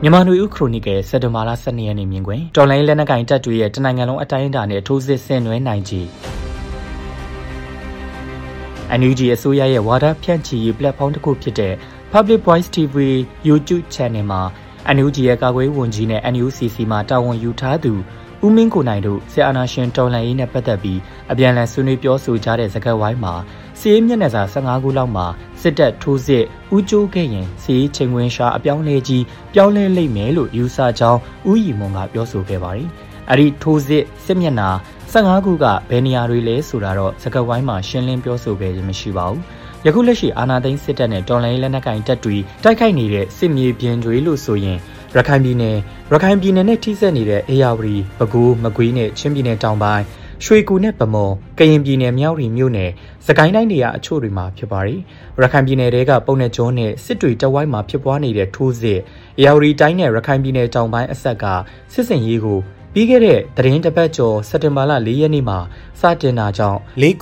မြန်မာနွေဦးခရိုနီကယ်စက်တင်ဘာလ12ရက်နေ့မြင်ကွင်းတော်လိုင်းလက်နက်ကင်တပ်တွေရဲ့တနိုင်ငံလုံးအတိုင်းအတာနဲ့ထိုးစစ်ဆင်နွှဲနိုင်ကြီး NUG အစိုးရရဲ့ဝါဒဖြန့်ချီရေး platform တစ်ခုဖြစ်တဲ့ Public Voice TV YouTube Channel မှာ NUG ရဲ့ကာကွယ်ဝန်ကြီးနဲ့ NUCC မှာတာဝန်ယူထားသူဦးမင်းကိုနိုင်တို့စစ်အာဏာရှင်တော်လှန်ရေးနဲ့ပတ်သက်ပြီးအပြန်အလှန်ဆွေးနွေးပြောဆိုကြတဲ့စကားဝိုင်းမှာစီးရေးမျက်နှာစာ15ခုလောက်မှာစစ်တပ်ထိုးစစ်ဦးကျိုးခဲ့ရင်စီးရေးချိန်ခွင်ရှာအပြောင်းလဲကြီးပြောင်းလဲလိမ့်မယ်လို့ယူဆကြောင်းဦးရီမွန်ကပြောဆိုခဲ့ပါတယ်။အဲ့ဒီထိုးစစ်စစ်မျက်နှာ15ခုကဘယ်နေရာတွေလဲဆိုတာတော့စကားဝိုင်းမှာရှင်းလင်းပြောဆိုခဲ့ခြင်းမရှိပါဘူး။ယခုလက်ရှိအာဏာသိမ်းစစ်တပ်နဲ့တော်လှန်ရေးလက်နက်ကိုင်တပ်တွေတိုက်ခိုက်နေတဲ့စစ်မြေပြင်တွေလို့ဆိုရင်ရခိုင်ပြည်နယ်နဲ့ထိစပ်နေတဲ့အေရဝတီပဲခူးမကွေးနဲ့ချင်းပြည်နယ်တောင်ပိုင်းရွှေကူနဲ့ဗမော်ကရင်ပြည်နယ်မြောက်ရီမြို့နယ်စကိုင်းတိုင်းနေရာအချို့တွေမှာဖြစ်ပါတယ်ရခိုင်ပြည်နယ်ကပုံနဲ့ကျွန်းနဲ့စစ်တွေတဝိုင်းမှာဖြစ်ပွားနေတဲ့ထိုးစစ်အေရဝတီတိုင်းနဲ့ရခိုင်ပြည်နယ်တောင်ပိုင်းအဆက်ကစစ်စင်ရေးကိုပြီးခဲ့တဲ့သတင်းတစ်ပတ်ကျော်စက်တင်ဘာလ4ရက်နေ့မှာစတင်တာကြောင့်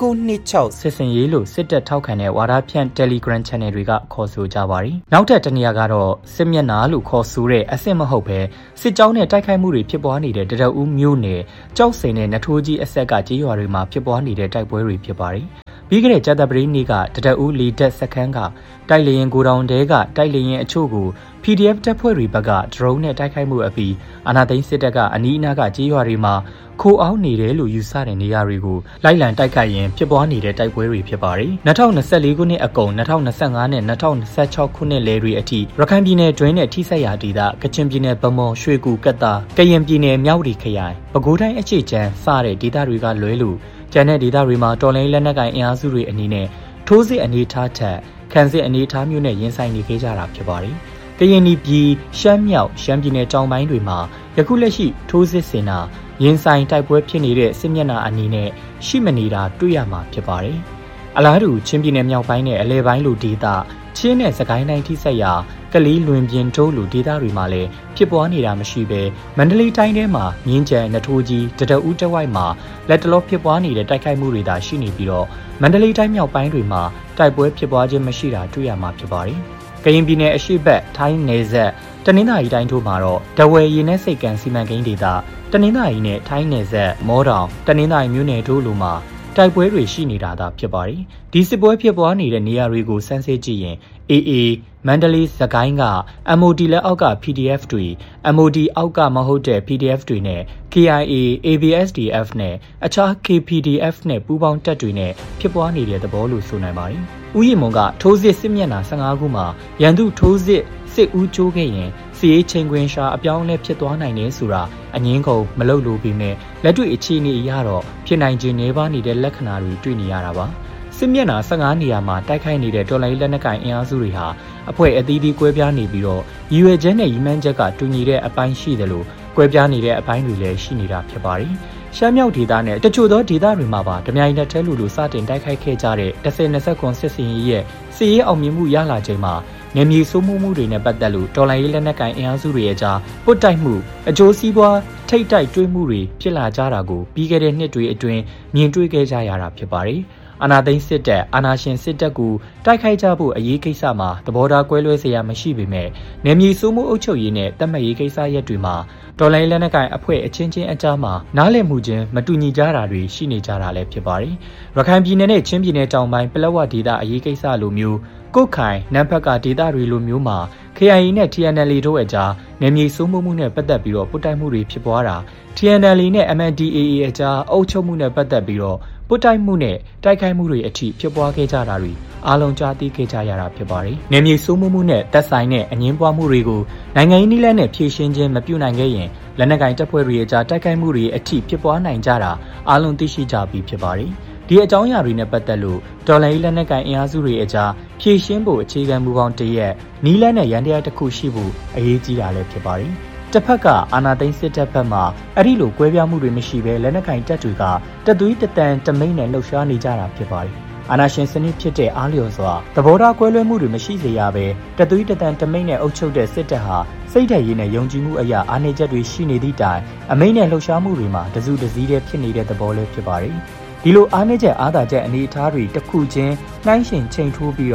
4926စစ်စင်ရေးလို့စစ်တပ်ထောက်ခံတဲ့ဝါဒဖြန့် Telegram Channel တွေကခေါ်ဆိုကြပါတယ်။နောက်ထပ်တနေရာကတော့စစ်မျက်နှာလို့ခေါ်ဆိုတဲ့အဆင့်မဟုတ်ပဲစစ်ကြောင်းနဲ့တိုက်ခိုက်မှုတွေဖြစ်ပွားနေတဲ့တရဦးမြို့နယ်ကြောက်စိန်နဲ့နထိုးကြီးအဆက်ကကြေးရွာတွေမှာဖြစ်ပွားနေတဲ့တိုက်ပွဲတွေဖြစ်ပါတယ်။ပြီးခဲ့တဲ့ကြာသပတေးနေ့ကတရဦးလီတက်စခန်းကတိုက်လေရင်ကိုတောင်တဲကတိုက်လေရင်အချို့ကို PDF တပ်ဖွဲ့တွေဘက်က drone နဲ့တိုက်ခိုက်မှုအပြီးအာဏာသိမ်းစစ်တပ်ကအနီးအနားကကြေးရွာတွေမှာခိုးအောင်နေတယ်လို့ယူဆတဲ့နေရာတွေကိုလိုက်လံတိုက်ခိုက်ရင်ဖြစ်ပွားနေတဲ့တိုက်ပွဲတွေဖြစ်ပါတယ်။2024ခုနှစ်အကုန်2025နဲ့2026ခုနှစ်လယ်တွေအထိရခိုင်ပြည်နယ်တွင်းနဲ့ထိစပ်ရာဒေသကချင်ပြည်နယ်ဗမော်ရွှေကူကတ်တာကရင်ပြည်နယ်မြောက်ရီခရိုင်ပဲခူးတိုင်းအခြေချမ်းစတဲ့ဒေသတွေကလွဲလို့ကျန်တဲ့ဒေသတွေမှာတော်လိုင်းလက်နက်ကိုင်အင်အားစုတွေအနေနဲ့ထိုးစစ်အနေထားထက်ခံစစ်အနေထားမျိုးနဲ့ရင်ဆိုင်နေခဲ့ကြတာဖြစ်ပါတယ်။ကရင်ပြည်ရှမ်းမြောက်ရှမ်းပြည်နယ်တောင်ပိုင်းတွေမှာယခုလက်ရှိထိုးစစ်ဆင်တာရင်ဆိုင်တိုက်ပွဲဖြစ်နေတဲ့စစ်မျက်နှာအနေနဲ့ရှိမနေတာတွေ့ရမှာဖြစ်ပါတယ်။အလားတူချင်းပြည်နယ်မြောက်ပိုင်းနဲ့အလဲပိုင်းလိုဒေသချင်းနဲ့စကိုင်းတိုင်းထိစပ်ရာကလေးလွင်ပြင်တိုးလိုဒေသတွေမှာလည်းဖြစ်ပွားနေတာမရှိဘဲမန္တလေးတိုင်းထဲမှာမြင်းကြံနထိုးကြီးတရဦးတဝိုက်မှာလက်တလောဖြစ်ပွားနေတဲ့တိုက်ခိုက်မှုတွေသာရှိနေပြီးတော့မန္တလေးတိုင်းမြောက်ပိုင်းတွေမှာတိုက်ပွဲဖြစ်ပွားခြင်းမရှိတာတွေ့ရမှာဖြစ်ပါတယ်။ကရင်ပြည်နယ်အရှေ့ဘက်ထိုင်းနယ်စပ်တနင်္သာရီတိုင်းထိုးမှာတော့တဝယ်ရင်းနဲ့စိတ်ကန်စီမံကိန်းဒေသတနင်္သာရီနဲ့ထိုင်းနယ်စပ်မောတောင်တနင်္သာရီမြို့နယ်တို့လိုမှာတိုက်ပွဲတွေရှိနေတာသာဖြစ်ပါတယ်။ဒီစစ်ပွဲဖြစ်ပွားနေတဲ့နေရာတွေကိုစမ်းစစ်ကြည့်ရင် AA မန္တလေးစကိုင်းက MOD လက်အောက်က PDF တွေ MOD အောက်ကမဟုတ်တဲ့ PDF တွေနဲ့ KIA ABSDF နဲ့အခြား KPDF နဲ့ပူးပေါင်းတပ်တွေနဲ့ဖြစ်ပွားနေတဲ့သဘောလို့ဆိုနိုင်ပါတယ်။ဦးရီမွန်ကထိုးစစ်စစ်မျက်နှာ15ခုမှာရန်သူထိုးစစ်စစ်ဦးကျိုးခဲ့ရင်စီးရေးချိန်ခွင်ရှာအပြောင်းလဲဖြစ်သွားနိုင်တယ်ဆိုတာအငင်းကုန်မလုပ်လို့ပြီးမဲ့လက်တွေ့အခြေအနေအရတော့ဖြစ်နိုင်ခြင်းနည်းပါးနေတဲ့လက္ခဏာတွေတွေ့နေရတာပါစစ်မျက်နှာ15နေရာမှာတိုက်ခိုက်နေတဲ့တော်လိုင်းလက်နက်ကိုင်အင်အားစုတွေဟာအဖွဲ့အသီးသီးကွဲပြားနေပြီးတော့ရည်ရွယ်ချက်နဲ့ရည်မှန်းချက်ကတူညီတဲ့အပိုင်းရှိတယ်လို့ကွဲပြားနေတဲ့အပိုင်းတွေလည်းရှိနေတာဖြစ်ပါတယ်ရှမ်းမြောက်ဒေသနဲ့တချို့သောဒေသတွေမှာပါဓမြိုင်နဲ့ထဲလူစတင်တိုက်ခိုက်ခဲ့ကြတဲ့10-20စစ်စင်ရဲ့စစ်ရေးအောင်မြင်မှုရလာချိန်မှာနေမြေစိုးမိုးမှုတွေနဲ့ပတ်သက်လို့တော်လိုင်းရေးလက်နက်ကိုင်အင်အားစုတွေရဲ့ကြားပုတ်တိုက်မှုအကျိုးစီးပွားထိတ်တိုက်တွေးမှုတွေဖြစ်လာကြတာကိုပြီးခဲ့တဲ့နှစ်တွေအတွင်းမြင်တွေ့ခဲ့ကြရတာဖြစ်ပါတယ်။အာဏာသိမ်းစစ်တပ်အာဏာရှင်စစ်တပ်ကိုတိုက်ခိုက်ကြဖို့အရေးကိစ္စမှာသဘောထားကွဲလွဲစရာမရှိပေမဲ့နေမြေစိုးမိုးအုပ်ချုပ်ရေးနဲ့တတ်မှတ်ရေးကိစ္စရပ်တွေမှာတော်လိုင်းလက်နက်ကိုင်အဖွဲ့အချင်းချင်းအကြားမှာနားလည်မှုချင်းမတူညီကြတာတွေရှိနေကြတာလည်းဖြစ်ပါတယ်။ရခိုင်ပြည်နယ်နဲ့ချင်းပြည်နယ်တောင်ပိုင်းပလက်ဝဒေသအရေးကိစ္စလိုမျိုးကုတ်ခိုင်နမ်ဖက်ကဒေသတွေလိုမျိုးမှာ KIA နဲ့ TNL တို့အကြားနေမြေစိုးမိုးမှုနဲ့ပတ်သက်ပြီးတော့ပုတ်တိုက်မှုတွေဖြစ်ပွားတာ TNL နဲ့ MNDAA အကြားအုပ်ချုပ်မှုနဲ့ပတ်သက်ပြီးတော့ပုတ်တိုက်မှုနဲ့တိုက်ခိုက်မှုတွေအထိဖြစ်ပွားခဲ့ကြတာတွေအားလုံးကြားသိခဲ့ကြရတာဖြစ်ပါတယ်။နေမြေစိုးမိုးမှုနဲ့သက်ဆိုင်တဲ့အငင်းပွားမှုတွေကိုနိုင်ငံရေးနည်းလမ်းနဲ့ဖြေရှင်းခြင်းမပြုနိုင်ခဲ့ရင်လက်နက်ကိုင်တပ်ဖွဲ့တွေအကြားတိုက်ခိုက်မှုတွေအထိဖြစ်ပွားနိုင်ကြတာအားလုံးသိရှိကြပြီးဖြစ်ပါတယ်။ဒီအကြောင်းအရာတွေနဲ့ပတ်သက်လို့တော်လိုင်းလက်နက်ကိုင်အင်အားစုတွေအကြားဖြည့်ရှင်းဖို့အခြေခံမူပေါင်းတရက်နီးလန်းနဲ့ရန်တရားတစ်ခုရှိဖို့အရေးကြီးတာလည်းဖြစ်ပါတယ်။တစ်ဖက်ကအာဏာသိမ်းစစ်တပ်ဘက်မှအဲ့ဒီလိုကွဲပြားမှုတွေမရှိဘဲလက်နက်ကိုင်တပ်တွေကတသွေးတတန်တမိန်နဲ့လှုပ်ရှားနေကြတာဖြစ်ပါတယ်။အာဏာရှင်စနစ်ဖြစ်တဲ့အားလျော်စွာသဘောထားကွဲလွဲမှုတွေမရှိစေရဘဲတသွေးတတန်တမိန်နဲ့အုပ်ချုပ်တဲ့စစ်တပ်ဟာစိတ်ဓာတ်ရည်နဲ့ယုံကြည်မှုအရာအားနည်းချက်တွေရှိနေသည့်တိုင်အမိန်နဲ့လှုပ်ရှားမှုတွေမှာတစုတစည်းတည်းဖြစ်နေတဲ့သဘောလည်းဖြစ်ပါတယ်။ဒီလိုအားနည်းချက်အားသာချက်အနေအထားတွေတစ်ခုချင်းနှိုင်းယှဉ်ချိန်ထိုးပြီးတော့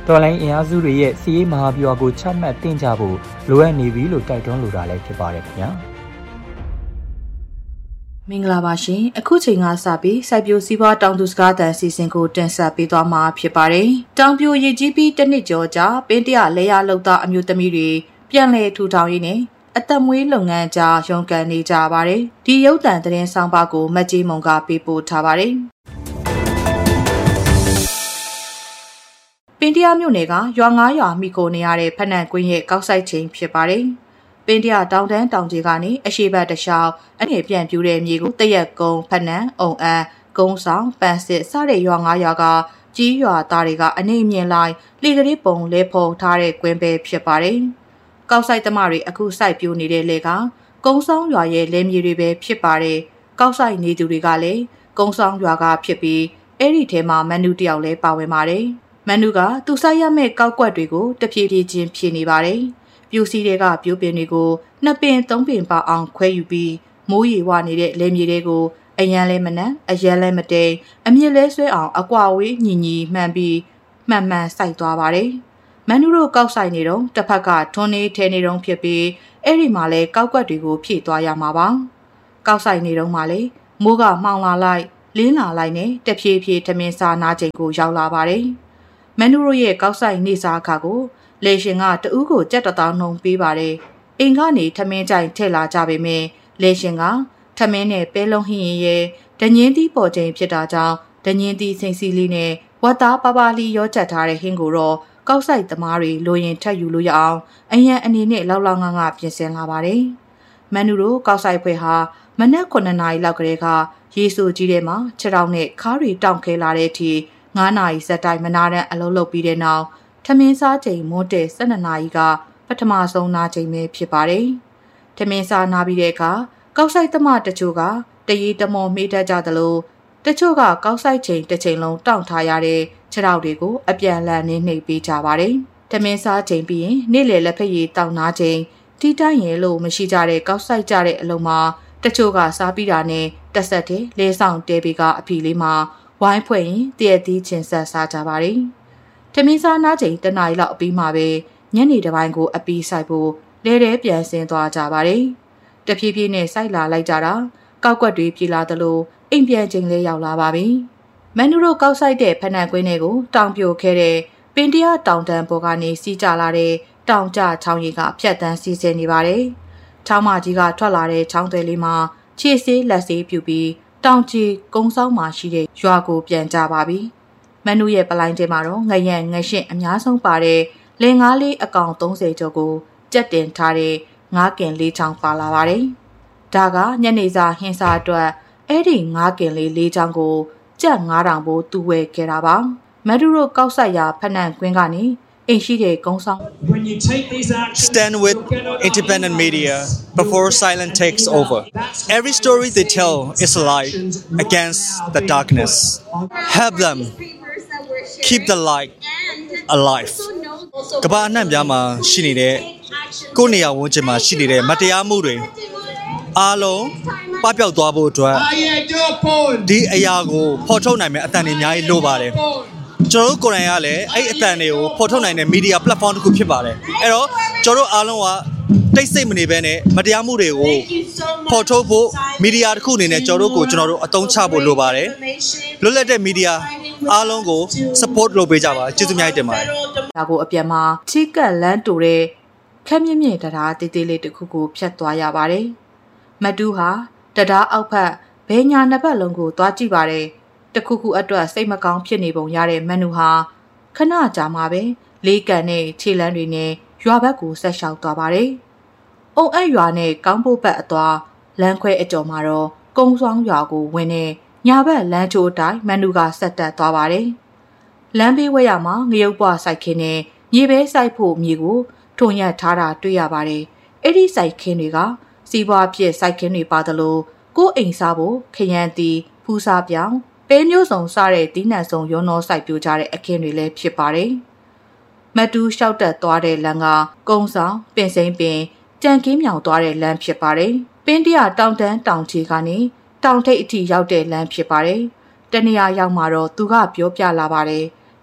တော်လိုင်းအင်အားစုတွေရဲ့စီးရေးမဟာဗျူဟာကိုချမှတ်တင်ကြဖို့လိုအပ်နေပြီလို့တိုက်တွန်းလိုတာလည်းဖြစ်ပါတယ်ခင်ဗျာမင်္ဂလာပါရှင်အခုချိန်ကစပြီးစိုက်ပျိုးစည်းပွားတောင်သူစကားသံစီစဉ်ကိုတင်ဆက်ပေးသွားမှာဖြစ်ပါတယ်တောင်ပြိုရည်ကြီးပြီးတစ်နှစ်ကျော်ကြာပင်တရလဲရလောက်သားအမျိုးသမီးတွေပြန်လည်ထူထောင်ရင်းနဲ့အသက်မွေးလုပ်ငန်းကြားရုန်းကန်နေကြပါတယ်ဒီရုပ်သံသတင်းဆောင်ပါကိုမတ်ကြီးမုံကပေးပို့ထားပါတယ်ပင်တရမြို့နယ်ကရွာ9ရွာမိခိုနေရတဲ့ဖနက်ကွင်းရဲ့ကောက်ဆိုင်ချိန်ဖြစ်ပါတယ်ပင်တရတောင်တန်းတောင်ကြီးကနေအရှိဘတ်တလျှောက်အနေပြန်ပြူတဲ့မြေကိုတရက်ကုန်းဖနန်းအုံအန်းကုန်းဆောင်ပန်းစစ်စတဲ့ရွာ9ရွာကကြီးရွာသားတွေကအနေမြင်လိုက်လေကလေးပုံလဲဖော်ထားတဲ့ကွင်းပဲဖြစ်ပါတယ်။ကောက်ဆိုင်သမားတွေအခုစိုက်ပြိုးနေတဲ့လေကကုန်းဆောင်ရွာရဲ့လဲမြေတွေပဲဖြစ်ပါတယ်။ကောက်ဆိုင်နေသူတွေကလည်းကုန်းဆောင်ရွာကဖြစ်ပြီးအဲ့ဒီထဲမှာမန်နူတယောက်လည်းပါဝင်ပါတယ်။မန်နူကသူစိုက်ရမယ့်ကောက်ကွက်တွေကိုတဖြည်းဖြည်းချင်းဖြည့်နေပါတယ်။ပြူစီတွေကပြိုးပင်တွေကို2ပင်3ပင်ပါအောင်ခွဲယူပြီးမိုးရေဝနေတဲ့လဲမြေတွေကိုအရန်လဲမနက်အရန်လဲမတိန်အမြင့်လဲဆွဲအောင်အကွာဝေးညီညီမှန်ပြီးမှန်မှန်စိုက်သွားပါတယ်။မန်နူတို့ကောက်ဆိုင်နေတော့တစ်ဖက်ကထွန်းနေထဲနေတော့ဖြစ်ပြီးအဲ့ဒီမှာလဲကောက်ကွက်တွေကိုဖြည့်သွားရမှာပါ။ကောက်ဆိုင်နေတော့မှလဲမိုးကမှောင်လာလိုက်လင်းလာလိုက်နဲ့တဖြည်းဖြည်းထမင်းစားနာချိန်ကိုရောက်လာပါတယ်။မန်နူတို့ရဲ့ကောက်ဆိုင်နေစားအခါကိုလေရှင်ကတဦးကိုကြက်တောင်းနှုံပေးပါတယ်။အိမ်ကနေထမင်းကြိုင်ထည့်လာကြပေမဲ့လေရှင်ကထမင်းနဲ့ပဲလုံးဟင်းရင်ရဲ့ဒညင်းသီးပေါ်ချိန်ဖြစ်တာကြောင့်ဒညင်းသီးစိမ့်စီလေးနဲ့ဝတ်သားပါပါလီရောချက်ထားတဲ့ဟင်းကိုတော့ကောက်ဆိုင်သမားတွေလိုရင်ထပ်ယူလို့ရအောင်အရန်အနေနဲ့လောက်လောက်ငါငါပြင်ဆင်လာပါတယ်။မန်နူတို့ကောက်ဆိုင်ဖွဲ့ဟာမနက်9နာရီလောက်ကလေးကရေဆိုကြီးထဲမှာခြေထောက်နဲ့ခါးတွေတောင့်ခဲလာတဲ့အထိ9နာရီစက်တိုင်းမနာတဲ့အလုပ်လုပ်ပြီးတဲ့နောက်ထမင်းစားချိန်မွန်းတဲ့12နာရီကပထမဆုံးနာချိန်ပဲဖြစ်ပါတယ်။ထမင်းစားနာပြီးတဲ့အခါကောက်ဆိုင်သမားတချို့ကတရီတမော်မေးတတ်ကြသလိုတချို့ကကောက်ဆိုင်ချိန်တစ်ချိန်လုံးတောင့်ထားရတဲ့ခြေထောက်တွေကိုအပြန်လန်နဲ့နှိပ်ပေးကြပါတယ်။ထမင်းစားချိန်ပြီးရင်နေ့လယ်လက်ဖက်ရည်တောက်နာချိန်တီးတိုင်းရဲလို့မရှိကြတဲ့ကောက်ဆိုင်ကြတဲ့အလုံးမှာတချို့ကစားပြီးတာနဲ့တက်ဆက်တဲ့လဲဆောင်တဲပေကအဖီလေးမှာဝိုင်းဖွဲ့ရင်တရက်သီးချင်းဆက်စားကြပါတယ်။ထမင်းစားနာချိန်တနားရီလောက်အပြီးမှပဲညနေတစ်ပိုင်းကိုအပီးဆိုင်ဖို့လဲတဲပြန်ဆင်းသွားကြပါတယ်။တဖြည်းဖြည်းနဲ့စိုက်လာလိုက်ကြတာကောက်ကွက်တွေပြေလာသလိုအိမ်ပြန်ချိန်လေးရောက်လာပါပြီ။မန်နူတို့ကောက်ဆိုင်တဲ့ဖနက်ကွင်းတွေကိုတောင်ပြိုခဲ့တဲ့ပင်တရတောင်တန်းပေါ်ကနေစီးကြလာတဲ့တောင်ကျချောင်းရီကဖြတ်တန်းစီးဆင်းနေပါတယ်။ချောင်းမကြီးကထွက်လာတဲ့ချောင်းသွဲလေးမှာခြေဆေးလက်ဆေးပြုပြီးတောင်ကြီးကုန်းဆောင်မှာရှိတဲ့ရွာကိုပြန်ကြပါပြီ။မန်နူရဲ့ပလိုင်းထဲမှာတော့ငရံငရှင်းအများဆုံးပါတဲ့လင်ငါးလေးအကောင်30ကျော်ကိုကြက်တင်ထားတဲ့ငါးကင်လေးချောင်းပါလာပါတယ်။ဒါကညနေစာဟင်းစာအတွက်အဲ့ဒီငါးကင်လေးလေးချောင်းကိုကြက်9000ဘိုးတူဝဲခဲ့တာပါ။မန်ဒူတို့ကောက်ဆိုင်ရာဖနန်ကွင်းကနေအိမ်ရှိတဲ့ကုန်းဆောင် Stand with independent media before silence takes over. Every story they tell is a light against the darkness. Help them keep the light alive. ကဘာနှံ့ပြားမှာရှိနေတဲ့ကိုယ်နေရာဝန်းကျင်မှာရှိနေတဲ့မတရားမှုတွေအားလုံးပပျောက်သွားဖို့အတွက်ဒီအရာကိုဖော်ထုတ်နိုင်မယ့်အတန်တွေအများကြီးလိုပါတယ်ကျွန်တော်တို့ကိုယ်တိုင်ကလည်းအဲ့အတန်တွေကိုဖော်ထုတ်နိုင်တဲ့ media platform တစ်ခုဖြစ်ပါတယ်အဲ့တော့ကျွန်တော်တို့အားလုံးကတိတ်ဆိတ်မနေဘဲနဲ့မတရားမှုတွေကိုဖော်ထုတ်ဖို့ media တစ်ခုအနေနဲ့ကျွန်တော်တို့အသုံးချဖို့လိုပါတယ်လွတ်လပ်တဲ့ media အားလုံးကို support လုပ်ပေးကြပါကျေးဇူးများတင်ပါတယ်ဒါကိုအပြန်မှာချိကက်လန်းတူတဲ့ခက်မြင့်မြင့်တရားတေးသေးလေးတစ်ခုကိုဖြတ်သွားရပါတယ်မတူးဟာတရားအောက်ဖက်ဘဲညာနှစ်ဖက်လုံးကိုသွားကြည့်ပါတယ်တခုခုအတွက်စိတ်မကောင်းဖြစ်နေပုံရတဲ့မန်နူဟာခဏကြာမှပဲလေးကန်နဲ့ခြေလမ်းတွေနဲ့ရွာဘက်ကိုဆက်လျှောက်သွားပါတယ်။အုံအပ်ရွာနဲ့ကောင်းဖို့ဘက်အသွားလမ်းခွဲအကျော်မှာတော့ကုန်းဆောင်ရွာကိုဝင်နေညာဘက်လမ်းချိုးတိုင်းမန်နူကဆက်တက်သွားပါတယ်။လမ်းဘေးဝဲရမှာငရုတ်ပွားစိုက်ခင်းနဲ့မြေပဲစိုက်ဖို့မြေကိုထုံရက်ထားတာတွေ့ရပါတယ်။အဲ့ဒီစိုက်ခင်းတွေကစီးပွားဖြစ်စိုက်ခင်းတွေပါသလိုကိုယ်အိမ်စားဖို့ခရမ်းတီဖူးစားပြောင်းပဲမျိုးစုံစားတဲ့တီးနှံစုံရုံနောစိုက်ပြိုကြတဲ့အခင်းတွေလည်းဖြစ်ပါတယ်။မတူးလျှောက်တက်သွားတဲ့လမ်းကကုန်းဆောင်ပင်စိမ့်ပင်ကြံကင်းမြောင်သွားတဲ့လမ်းဖြစ်ပါတယ်။ပင်းတရတောင်တန်းတောင်ချီကနေတောင်ထိပ်အထိရောက်တဲ့လမ်းဖြစ်ပါတယ်။တနေရာရောက်မှာတော့သူကပြောပြလာပါတယ်။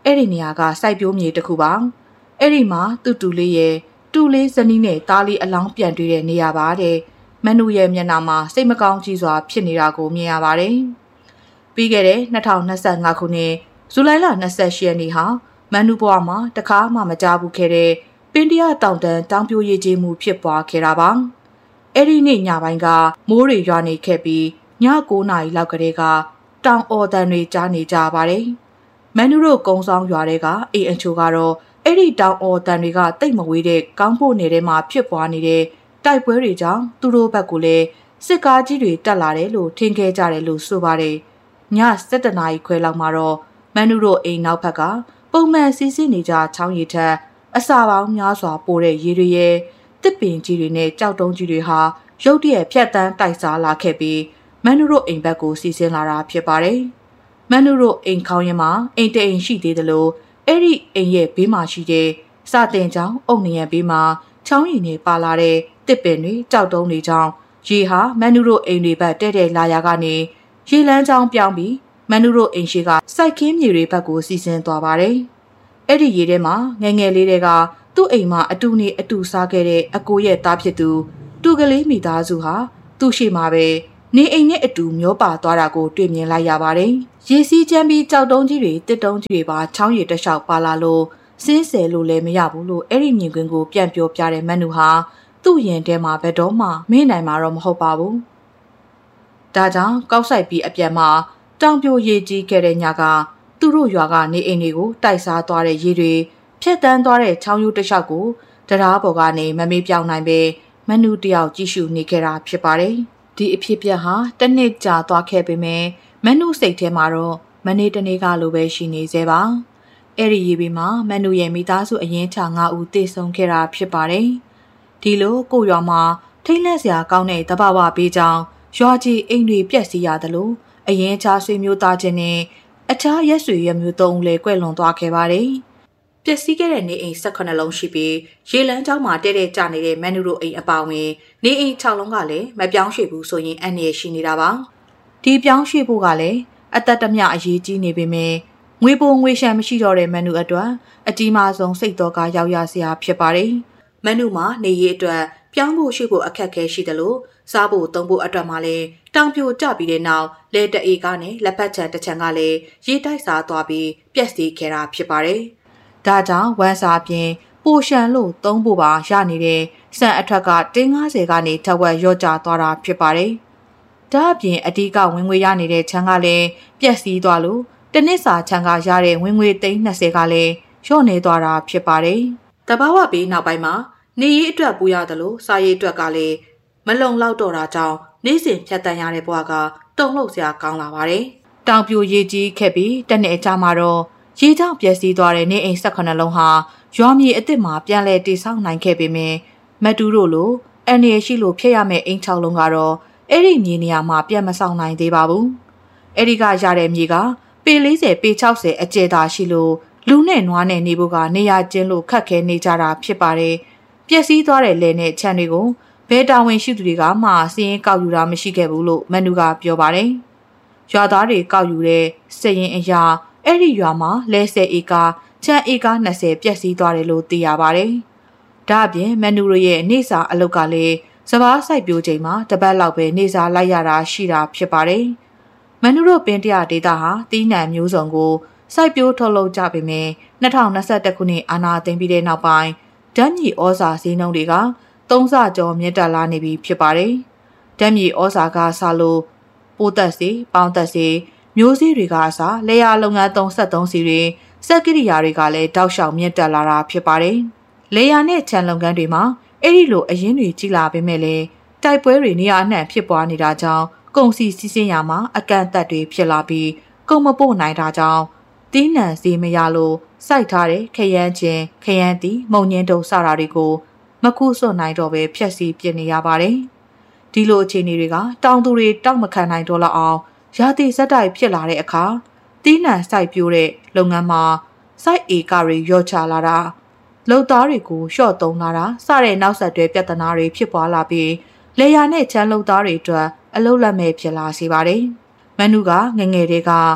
အဲ့ဒီနေရာကစိုက်ပျိုးမြေတစ်ခုပါအဲ့ဒီမှာတူလေးရဲ့တူလေးဇနီးနဲ့သားလေးအလောင်းပြန်တွေ့တဲ့နေရာပါတဲ့မန်နူရဲ့မျက်နှာမှာစိတ်မကောင်းကြီးစွာဖြစ်နေတာကိုမြင်ရပါတယ်ပြီးခဲ့တဲ့2025ခုနှစ်ဇူလိုင်လ28ရက်နေ့ဟာမန်နူဘွားမှာတခါမှမကြားဘူးခဲ့တဲ့ပင်တရတောင်တန်းတောင်ပြိုရည်ကြီးမှုဖြစ်ပွားခဲ့တာပါအဲ့ဒီနေ့ညပိုင်းကမိုးတွေရွာနေခဲ့ပြီးည9နာရီလောက်ကတည်းကတောင်အော်တန်တွေကြားနေကြပါတယ်မန်နူတို့ကုန်းဆောင်ရွာတွေကအိမ်အချို့ကတော့အဲ့ဒီတောင်အော်တန်တွေကတိတ်မဝေးတဲ့ကောင်းဖို့နယ်ထဲမှာဖြစ်ပွားနေတဲ့တိုက်ပွဲတွေကြောင့်သူတို့ဘက်ကလည်းစစ်ကားကြီးတွေတက်လာတယ်လို့ထင်ခဲ့ကြတယ်လို့ဆိုပါတယ်ည7:00 နာရီခွဲလောက်မှာတော့မန်နူတို့အိမ်နောက်ဘက်ကပုံမှန်စီးဆင်းနေကြချောင်းရည်ထက်အစာပေါင်းများစွာပိုတဲ့ရေတွေရဲ့တစ်ပင်ကြီးတွေနဲ့ကြောက်တုံးကြီးတွေဟာရုတ်တရက်ဖြတ်တန်းတိုက်စားလာခဲ့ပြီးမန်နူတို့အိမ်ဘက်ကိုစီးဆင်းလာတာဖြစ်ပါတယ်။မန်နူတို့အိမ်ခေါင်းရင်းမှာအိမ်တအိမ်ရှိသေးတယ်လို့အဲ့ဒီအိမ်ရဲ့ဘေးမှာရှိတဲ့စာတင်ချောင်းအုတ်နေရဘေးမှာချောင်းရည်နဲ့ပါလာတဲ့တစ်ပင်တွေကြောက်တုံးတွေကြောင့်ရေဟာမန်နူတို့အိမ်တွေဘက်တဲ့လာရာကနေရေလန်းချောင်းပြောင်းပြီးမန်နူတို့အိမ်ရှိကစိုက်ခင်းမြေတွေဘက်ကိုစီးဆင်းသွားပါတယ်။အဲ့ဒီရေထဲမှာငယ်ငယ်လေးတွေကသူ့အိမ်မှာအတူနေအတူစားခဲ့တဲ့အကိုရဲ့သားဖြစ်သူတူကလေးမိသားစုဟာသူ့ရှိမှာပဲနေအိမ်နဲ့အတူမျောပါသွားတာကိုတွေ့မြင်လိုက်ရပါတယ်။ရေစီးချမ်းပြီးကြောက်တုံးကြီးတွေတစ်တုံးကြီးတွေပါချောင်းရည်တစ်လျှောက်ပါလာလို့စင်းဆယ်လို့လည်းမရဘူးလို့အဲ့ဒီမြင်ကွင်းကိုပြန်ပြောပြတဲ့မန်နူဟာသူ့ရင်ထဲမှာဘယ်တော့မှမေ့နိုင်မှာတော့မဟုတ်ပါဘူး။ဒါကြောင့်ကောက်ဆိုင်ပြီးအပြန်မှာတောင်ပြိုရေကြီးခဲ့တဲ့ညကသူတို့ရွာကနေအိမ်တွေကိုတိုက်စားသွားတဲ့ရေတွေဖြတ်တန်းသွားတဲ့ချောင်းရိုးတစ်လျှောက်ကိုတရားပေါ်ကနေမမေ့ပြောင်းနိုင်ပဲမန်နူတယောက်ကြည့်ရှုနေခဲ့တာဖြစ်ပါတယ်။ဒီအဖြစ်ပြက်ဟာတစ်နှစ်ကြာသွားခဲ့ပေမဲ့မန်နူစိတ်ထဲမှာတော့မနေ့တနေ့ကလိုပဲရှိနေသေးပါ။အဲ့ဒီရေဘေးမှာမန်နူရဲ့မိသားစုအရင်ချ9ဦးတေဆုံးခဲ့တာဖြစ်ပါတယ်။ဒီလိုကိုရွာမှာထိတ်လန့်စရာကောင်းတဲ့တဘာဝပေးကြောင်းရွာကြီးအိမ်တွေပြက်စီးရတယ်လို့အရင်ချဆွေမျိုးသားချင်းနဲ့အခြားရက်ဆွေရမျိုး3ဦးလည်းကွဲလွန်သွားခဲ့ပါတယ်။ပျက်စီးခဲ့တဲ့နေအိမ်18လုံးရှိပြီးရေလန်းကျောင်းမှာတဲတဲကျနေတဲ့မန်နူတို့အိမ်အပါဝင်နေအိမ်6လုံးကလည်းမပြောင်းရွှေ့ဘူးဆိုရင်အန္တရာယ်ရှိနေတာပါ။ဒီပြောင်းရွှေ့ဖို့ကလည်းအသက်တမျှအရေးကြီးနေပေမဲ့ငွေပိုငွေရှမ်းမရှိတော့တဲ့မန်နူအတွက်အကြီးမားဆုံးစိတ်တော်ကရောက်ရစရာဖြစ်ပါတယ်။မန်နူမှာနေရေးအတွက်ပြောင်းဖို့ရွှေ့ဖို့အခက်အခဲရှိတယ်လို့စားဖို့သုံးဖို့အတွက်မှလည်းတောင်ပြိုကျပြီးတဲ့နောက်လက်တအေကနဲ့လက်ပတ်ချံတစ်ချံကလည်းရေတိုက်စားသွားပြီးပြက်စီးခဲ့တာဖြစ်ပါတယ်။ဒါကြောင့်ဝမ်းစာပြင်ပိုရှန်လို့သုံးဖို့ပါရနေတဲ့စံအထွက်ကတင်း90ကနေထက်ဝက်ရော့ကျသွားတာဖြစ်ပါတယ်။ဒါအပြင်အဓိကဝင်ငွေရနေတဲ့ချံကလည်းပြက်စီးသွားလို့တနစ်စာချံကရတဲ့ဝင်ငွေ320ကလည်းလျော့နေသွားတာဖြစ်ပါတယ်။တဘာဝပြီးနောက်ပိုင်းမှာနေရေးအတွက်ပူရတယ်လို့စားရေးအတွက်ကလည်းမလုံလောက်တော့တာကြောင့်နေ့စဉ်ဖြတ်တန်းရတဲ့ဘဝကတုံ့လှုပ်စရာကောင်းလာပါတယ်။တောင်ပြိုရေကြီးခဲ့ပြီးတနေ့အကြာမှာတော့ရေကြောင့်ပျက်စီးသွားတဲ့နေအိမ်18လုံးဟာရွာမြေအစ်စ်မှာပြန်လည်တည်ဆောက်နိုင်ခဲ့ပေမဲ့မတူတို့လိုအန်ရရှိလို့ဖျက်ရမယ့်အိမ်6လုံးကတော့အဲ့ဒီမြေနေရာမှာပြန်မဆောင်နိုင်သေးပါဘူး။အဲ့ဒီကရတဲ့မြေကပေ40ပေ60အကျယ်သာရှိလို့လူနဲ့နွားနဲ့နေဖို့ကနေရာကျင်းလို့ခက်ခဲနေကြတာဖြစ်ပါတယ်။ပျက်စီးသွားတဲ့လယ်နဲ့ခြံတွေကိုဘယ်တာဝန်ရှိသူတွေကမှစီးရင်ကောက်ယူတာမရှိခဲ့ဘူးလို့မန်နူကပြောပါတယ်။ရွာသားတွေကောက်ယူတဲ့စည်ရင်အရာအဲ့ဒီရွာမှာလဲ10ဧကခြံဧက20ပျက်စီးသွားတယ်လို့သိရပါတယ်။ဒါ့အပြင်မန်နူရဲ့နေစာအလုပ်ကလည်းစပားစိုက်ပျိုးချိန်မှာတပတ်လောက်ပဲနေစာလိုက်ရတာရှိတာဖြစ်ပါတယ်။မန်နူတို့ပင်တရဒေတာဟာတီးနှံမျိုးစုံကိုစိုက်ပျိုးထုတ်လုပ်ကြပေမဲ့2021ခုနှစ်အာဏာသိမ်းပြီးတဲ့နောက်ပိုင်းဓာတ်မြေဩဇာဈေးနှုန်းတွေက3ဆကျော်မြင့်တက်လာနေပြီဖြစ်ပါတယ်။ဓာတ်မြေဩဇာကဆလို့ပိုးသက်စီပေါင်းသက်စီမျိုးစေ့တွေကအစားလေယာလုပ်ငန်း73စီတွေစက်ကိရိယာတွေကလည်းတောက်လျှောက်မြင့်တက်လာတာဖြစ်ပါတယ်။လေယာနဲ့ခြံလုပ်ငန်းတွေမှာအဲ့ဒီလိုအရင်းတွေကြီးလာပေမဲ့လည်းတိုက်ပွဲတွေနေရာအနှံ့ဖြစ်ပွားနေတာကြောင့်ကုန်စည်စီးဆင်းရာမှာအကန့်အသတ်တွေဖြစ်လာပြီးကုန်မပို့နိုင်တာကြောင့်တီးနှံစီမရလို့စိုက်ထားတဲ့ခရမ်းချင်းခရမ်းတီမုံညင်းတုံစတာတွေကိုမခုစွတ်နိုင်တော့ပဲဖြက်စီးပြစ်နေရပါတယ်။ဒီလိုအခြေအနေတွေကတောင်သူတွေတောက်မခံနိုင်တော့လောက်အောင်ရာသီစက်တိုက်ဖြစ်လာတဲ့အခါတီးနှံစိုက်ပျိုးတဲ့လုပ်ငန်းမှာစိုက်ဧကတွေလျော့ချလာတာလုပ်သားတွေကိုလျှော့သုံးလာတာစတဲ့နောက်ဆက်တွဲပြဿနာတွေဖြစ်ပွားလာပြီးလေယာနဲ့ချမ်းလုပ်သားတွေအတွက်အလုပ်လက်မဲ့ဖြစ်လာစေပါတယ်။မန်နူကငငယ်တွေက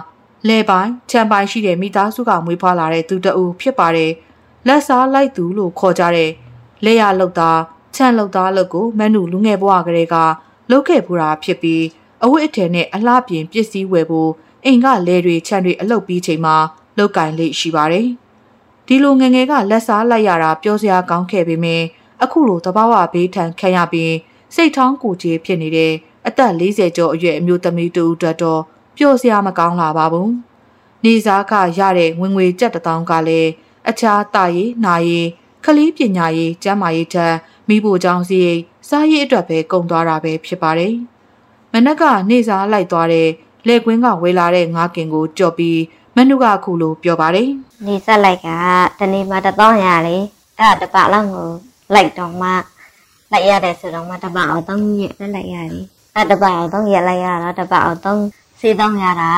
လဲပိုင်းချမ်းပိုင်းရှိတဲ့မိသားစုကမွေးဖွားလာတဲ့သူတအူဖြစ်ပါတယ်လက်စားလိုက်သူလို့ခေါ်ကြတဲ့လဲရလောက်သားချမ်းလောက်သားလောက်ကိုမန်နုလူငယ်ဘဝကလေးကလုပ်ခဲ့ပူတာဖြစ်ပြီးအဝတ်အထည်နဲ့အလှပြင်ပစ္စည်းဝယ်ဖို့အိမ်ကလဲတွေချမ်းတွေအလုပ်ပြီးချိန်မှာလောက်ကင်လေးရှိပါတယ်ဒီလိုငငယ်ကလက်စားလိုက်ရတာပြောစရာကောင်းခဲ့ပေမယ့်အခုလိုတဘာဝဘေးထန်ခံရပြီးစိတ်ထောင်းကိုကြီးဖြစ်နေတဲ့အသက်40ကျော်အရွယ်အမျိုးသမီးတူတော်ပျော်စရာမကောင်းလာပါဘူးနေစားကရတဲ့ဝင်ငွေကျပ်1000ကလည်းအခြားတာရေးနာရေးခလီးပညာရေးကျန်းမာရေးထက်မိဖို့ကြောင့်စီစားရေးအတွက်ပဲကုန်သွားတာပဲဖြစ်ပါတယ်မနက်ကနေစားလိုက်သွားတဲ့လက်ကွင်းကဝေလာတဲ့ငါးကင်ကိုကြော်ပြီးမနုကခုလိုပြောပါတယ်နေဆက်လိုက်ကတနေ့မှ1000ရလေအဲ့တပတ်လောက်ကိုလိုက်တော့မှလိုက်ရတယ်ဆိုတော့မှတပတ်အောင်3ရက်လက်လိုက်ရတယ်အဲ့တပတ်အောင်3ရက်လိုက်ရတော့တပတ်အောင်3 400ရတာ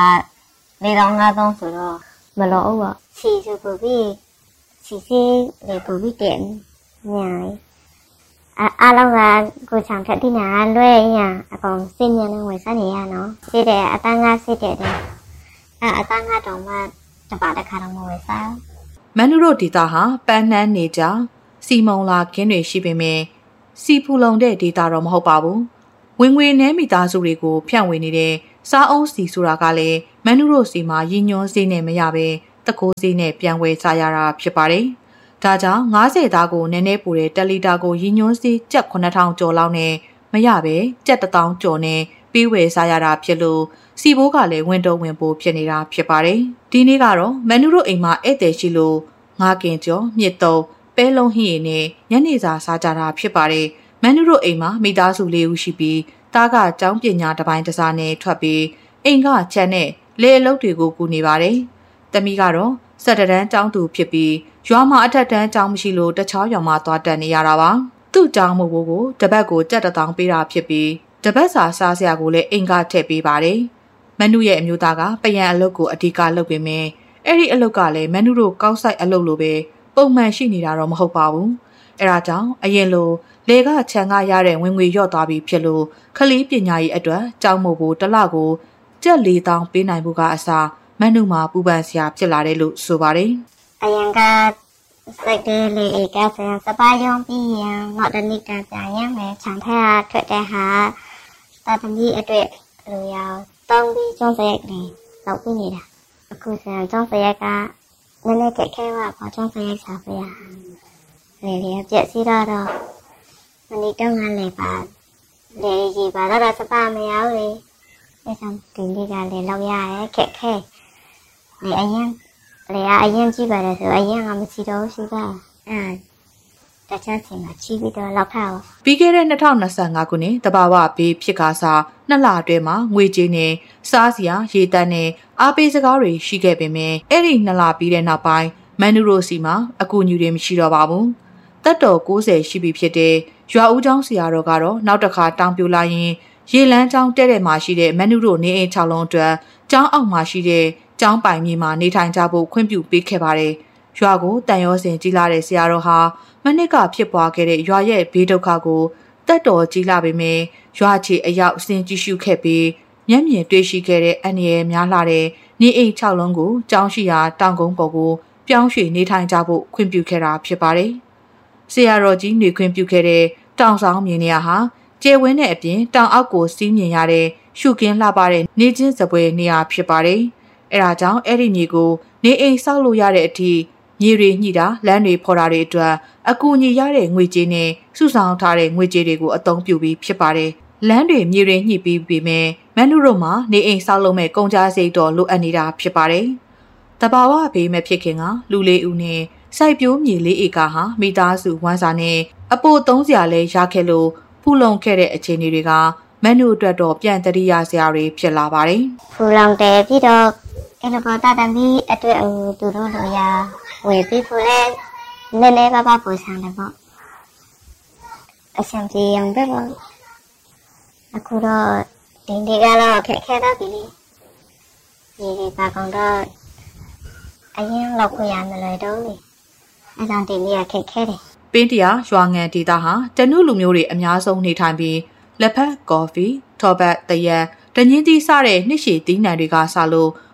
4500ဆိုတော့မလောဘူးပေါ့ချီဆိုပူပြီးချီစီလေပူပြီးတဲ့ညာအားလုံးကကိုချောင်ထက်တိညာလွဲရအကောင်စင်ညာနဲ့ဝင်စားနေရနော်စစ်တဲ့အတန်းကစစ်တဲ့အတန်းကတော့မှတပတ်တစ်ခါတော့မဝင်စားမန်နုတို့ဒေတာဟာပန်းနှန်းနေကြစီမုံလာခင်းတွေရှိပေမဲ့စီဖူလုံတဲ့ဒေတာတော့မဟုတ်ပါဘူးဝင်ငွေနှဲမိသားစုတွေကိုဖြန့်ဝေနေတဲ့စားအုံးစီဆိုတာကလည်းမန်နုတို့စီမှာရည်ညွှန်းစေးနဲ့မရပဲတကိုးစေးနဲ့ပြန်ဝယ်စားရတာဖြစ်ပါတယ်ဒါကြောင့်90သားကိုနည်းနည်းပူတဲ့1လီတာကိုရည်ညွှန်းစေးကျပ်9000ကျော်လောက်နဲ့မရပဲကျပ်1000ကျော်နဲ့ပေးဝယ်စားရတာဖြစ်လို့စီဘိုးကလည်းဝင်တော့ဝင်ပိုးဖြစ်နေတာဖြစ်ပါတယ်ဒီနေ့ကတော့မန်နုတို့အိမ်မှာဧည့်သည်ရှိလို့ငါးကင်ကျော်မြစ်တုံးပဲလုံးဟင်းရည်နဲ့ညနေစာစားကြတာဖြစ်ပါတယ်မန်နုတို့အိမ်မှာမိသားစု4ဦးရှိပြီးတားကကျောင်းပညာတစ်ပိုင်းတစ်စားနဲ့ထွက်ပြီးအိမ်ကချမ်းနဲ့လေအလုပ်တွေကိုကူနေပါတယ်တမီကတော့17တန်းကျောင်းသူဖြစ်ပြီးရွာမှာအထက်တန်းကျောင်းမရှိလို့တခြားရွာမှာသွားတက်နေရတာပါသူ့ကျောင်းမို့ကိုတပတ်ကိုကျပ်1000ပေးတာဖြစ်ပြီးတပတ်စာစားစရာကိုလည်းအိမ်ကထည့်ပေးပါတယ်မန်နုရဲ့အမျိုးသားကပယံအလုပ်ကိုအဓိကလုပ်ပေမဲ့အဲ့ဒီအလုပ်ကလည်းမန်နုတို့ကောက်ဆိုင်အလုပ်လိုပဲပုံမှန်ရှိနေတာတော့မဟုတ်ပါဘူးအဲ့ဒါကြောင့်အရင်လိုလေကခြံကရတဲ့ဝင်ငွေလျော့သွားပြီဖြစ်လို့ခလီးပညာရေးအတွက်ကျောင်းမို့ဖို့တစ်လကိုကျပ်4000ပေးနိုင်ဖို့ကအစားမန်နုမှာပူပန်စရာဖြစ်လာတယ်လို့ဆိုပါတယ်အရင်ကစိတ်လေးလေးကဆန်စပါးရုံပြီးရင်ငေါ့တနည်းကပြန်ရမယ်ခြံထက်ထွက်တဲ့ဟာတာသမီးအတွက်လူရောတောင်းပြီးကျောင်းစရိုက်လေးလောက်ပြီးနေတာအခုဆန်ကျောင်းစရိုက်ကနည်းနည်းကြက်ခဲပါပေါ့ကျောင်းစရိုက်စားပြရလေလေပြက်စီတော့မနေ့တုန်းကလည်းပါလေကြီးပါတော့စပါးမရဘူးလေအဲကြောင့်ဒီနေ့ကလည်းလောက်ရရဲခက်ခဲလေအရင်ကြည့်ပါတယ်ဆိုအရင်ကမရှိတော့ရှိပါတခြားချိန်မှာချီးပြီးတော့လောက်ထားပါပြီးခဲ့တဲ့2025ခုနှစ်တဘာဝဘေးဖြစ်ကားစား2လအတွင်းမှာငွေကြေးနဲ့စားစရာရေတန်းနဲ့အားပေးစကားတွေရှိခဲ့ပေမဲ့အဲ့ဒီ2လပြီးတဲ့နောက်ပိုင်းမန်နုရိုစီမှာအကူအညီတွေမရှိတော့ပါဘူးတက်တော်90ရှိပြီဖြစ်တဲ့ရွာဦးကျောင်းဆရာတော်ကတော့နောက်တစ်ခါတောင်းပြလာရင်ရေလန်းကျောင်းတဲ့တဲ့မှာရှိတဲ့မန်နုရိုနေအိမ်6လုံးအတွက်ကျောင်းအောက်မှာရှိတဲ့ကျောင်းပိုင်မြေမှာနေထိုင်ကြဖို့ခွင့်ပြုပေးခဲ့ပါတယ်ရွာကိုတန်ရောစင်ကြီးလာတဲ့ဆရာတော်ဟာမနစ်ကဖြစ်ပွားခဲ့တဲ့ရွာရဲ့ဘေးဒုက္ခကိုတက်တော်ကြီးလာပေမဲ့ရွာချီအရောက်အစဉ်ကြည့်ရှုခဲ့ပြီးမျက်မြင်တွေ့ရှိခဲ့တဲ့အန္တရာယ်များလာတဲ့နေအိမ်6လုံးကိုကျောင်းရှိရာတောင်ကုန်းပေါ်ကိုပြောင်းရွှေ့နေထိုင်ကြဖို့ခွင့်ပြုခဲ့တာဖြစ်ပါတယ်ဆရာတော်ကြီးနေခွင့်ပြုခဲ့တဲ့တောင်ဆောင်မြေနေရာဟာကျဲဝင်းတဲ့အပြင်တောင်အောက်ကိုစီးမြင်ရတဲ့ရှုကင်းလှပတဲ့နေချင်းစပွဲနေရာဖြစ်ပါတယ်အဲဒါကြောင့်အဲ့ဒီမြေကိုနေအိမ်ဆောက်လို့ရတဲ့အထိမြေတွေညှိတာလမ်းတွေဖော်တာတွေအတွက်အကူအညီရတဲ့ငွေကြေးနဲ့စုဆောင်ထားတဲ့ငွေကြေးတွေကိုအသုံးပြုပြီးဖြစ်ပါတယ်လမ်းတွေမြေတွေညှိပြီးပေမဲ့မန်နုတို့မှာနေအိမ်ဆောက်လုပ်မဲ့ကုန်ကြစိတ်တော်လိုအပ်နေတာဖြစ်ပါတယ်တဘာဝဘေးမဖြစ်ခင်ကလူလေးဦးနဲ့စိုက်ပျိုးမြေ4ဧကဟာမိသားစုဝမ်းစာနဲ့အပို30လဲရခဲ့လို့ဖူလုံခဲ့တဲ့အခြေအနေတွေကမန်နုအတွက်တော့ပြန်တရိယာစရာတွေဖြစ်လာပါတယ်ဖူလုံတယ်ပြီးတော့အဲ့လိုပေါ်တာတမီအတွက်သူတို့လိုရဝယ်ပြီးဖူလဲနည်းနည်းပါပူဆောင်တယ်ပေါ့အဆင်ပြေအောင်ပဲပေါ့အခုတော့ဒီနေ့ကတော့ခက်ခဲတော့ပြီဒီပါကောင်တော့အရင်လောက်ခွင့်ရမလို့တော့လေအဲ့ဒါဒီနေ့ခက်ခဲတယ်ပင်းတရာရွာငံဒေသဟာတနုလူမျိုးတွေအများဆုံးနေထိုင်ပြီးလက်ဖက်ကော်ဖီထော်ဘတ်တရက်ဒညင်းသီးစတဲ့နှစ်ရှည်သီးနှံတွေကစလို့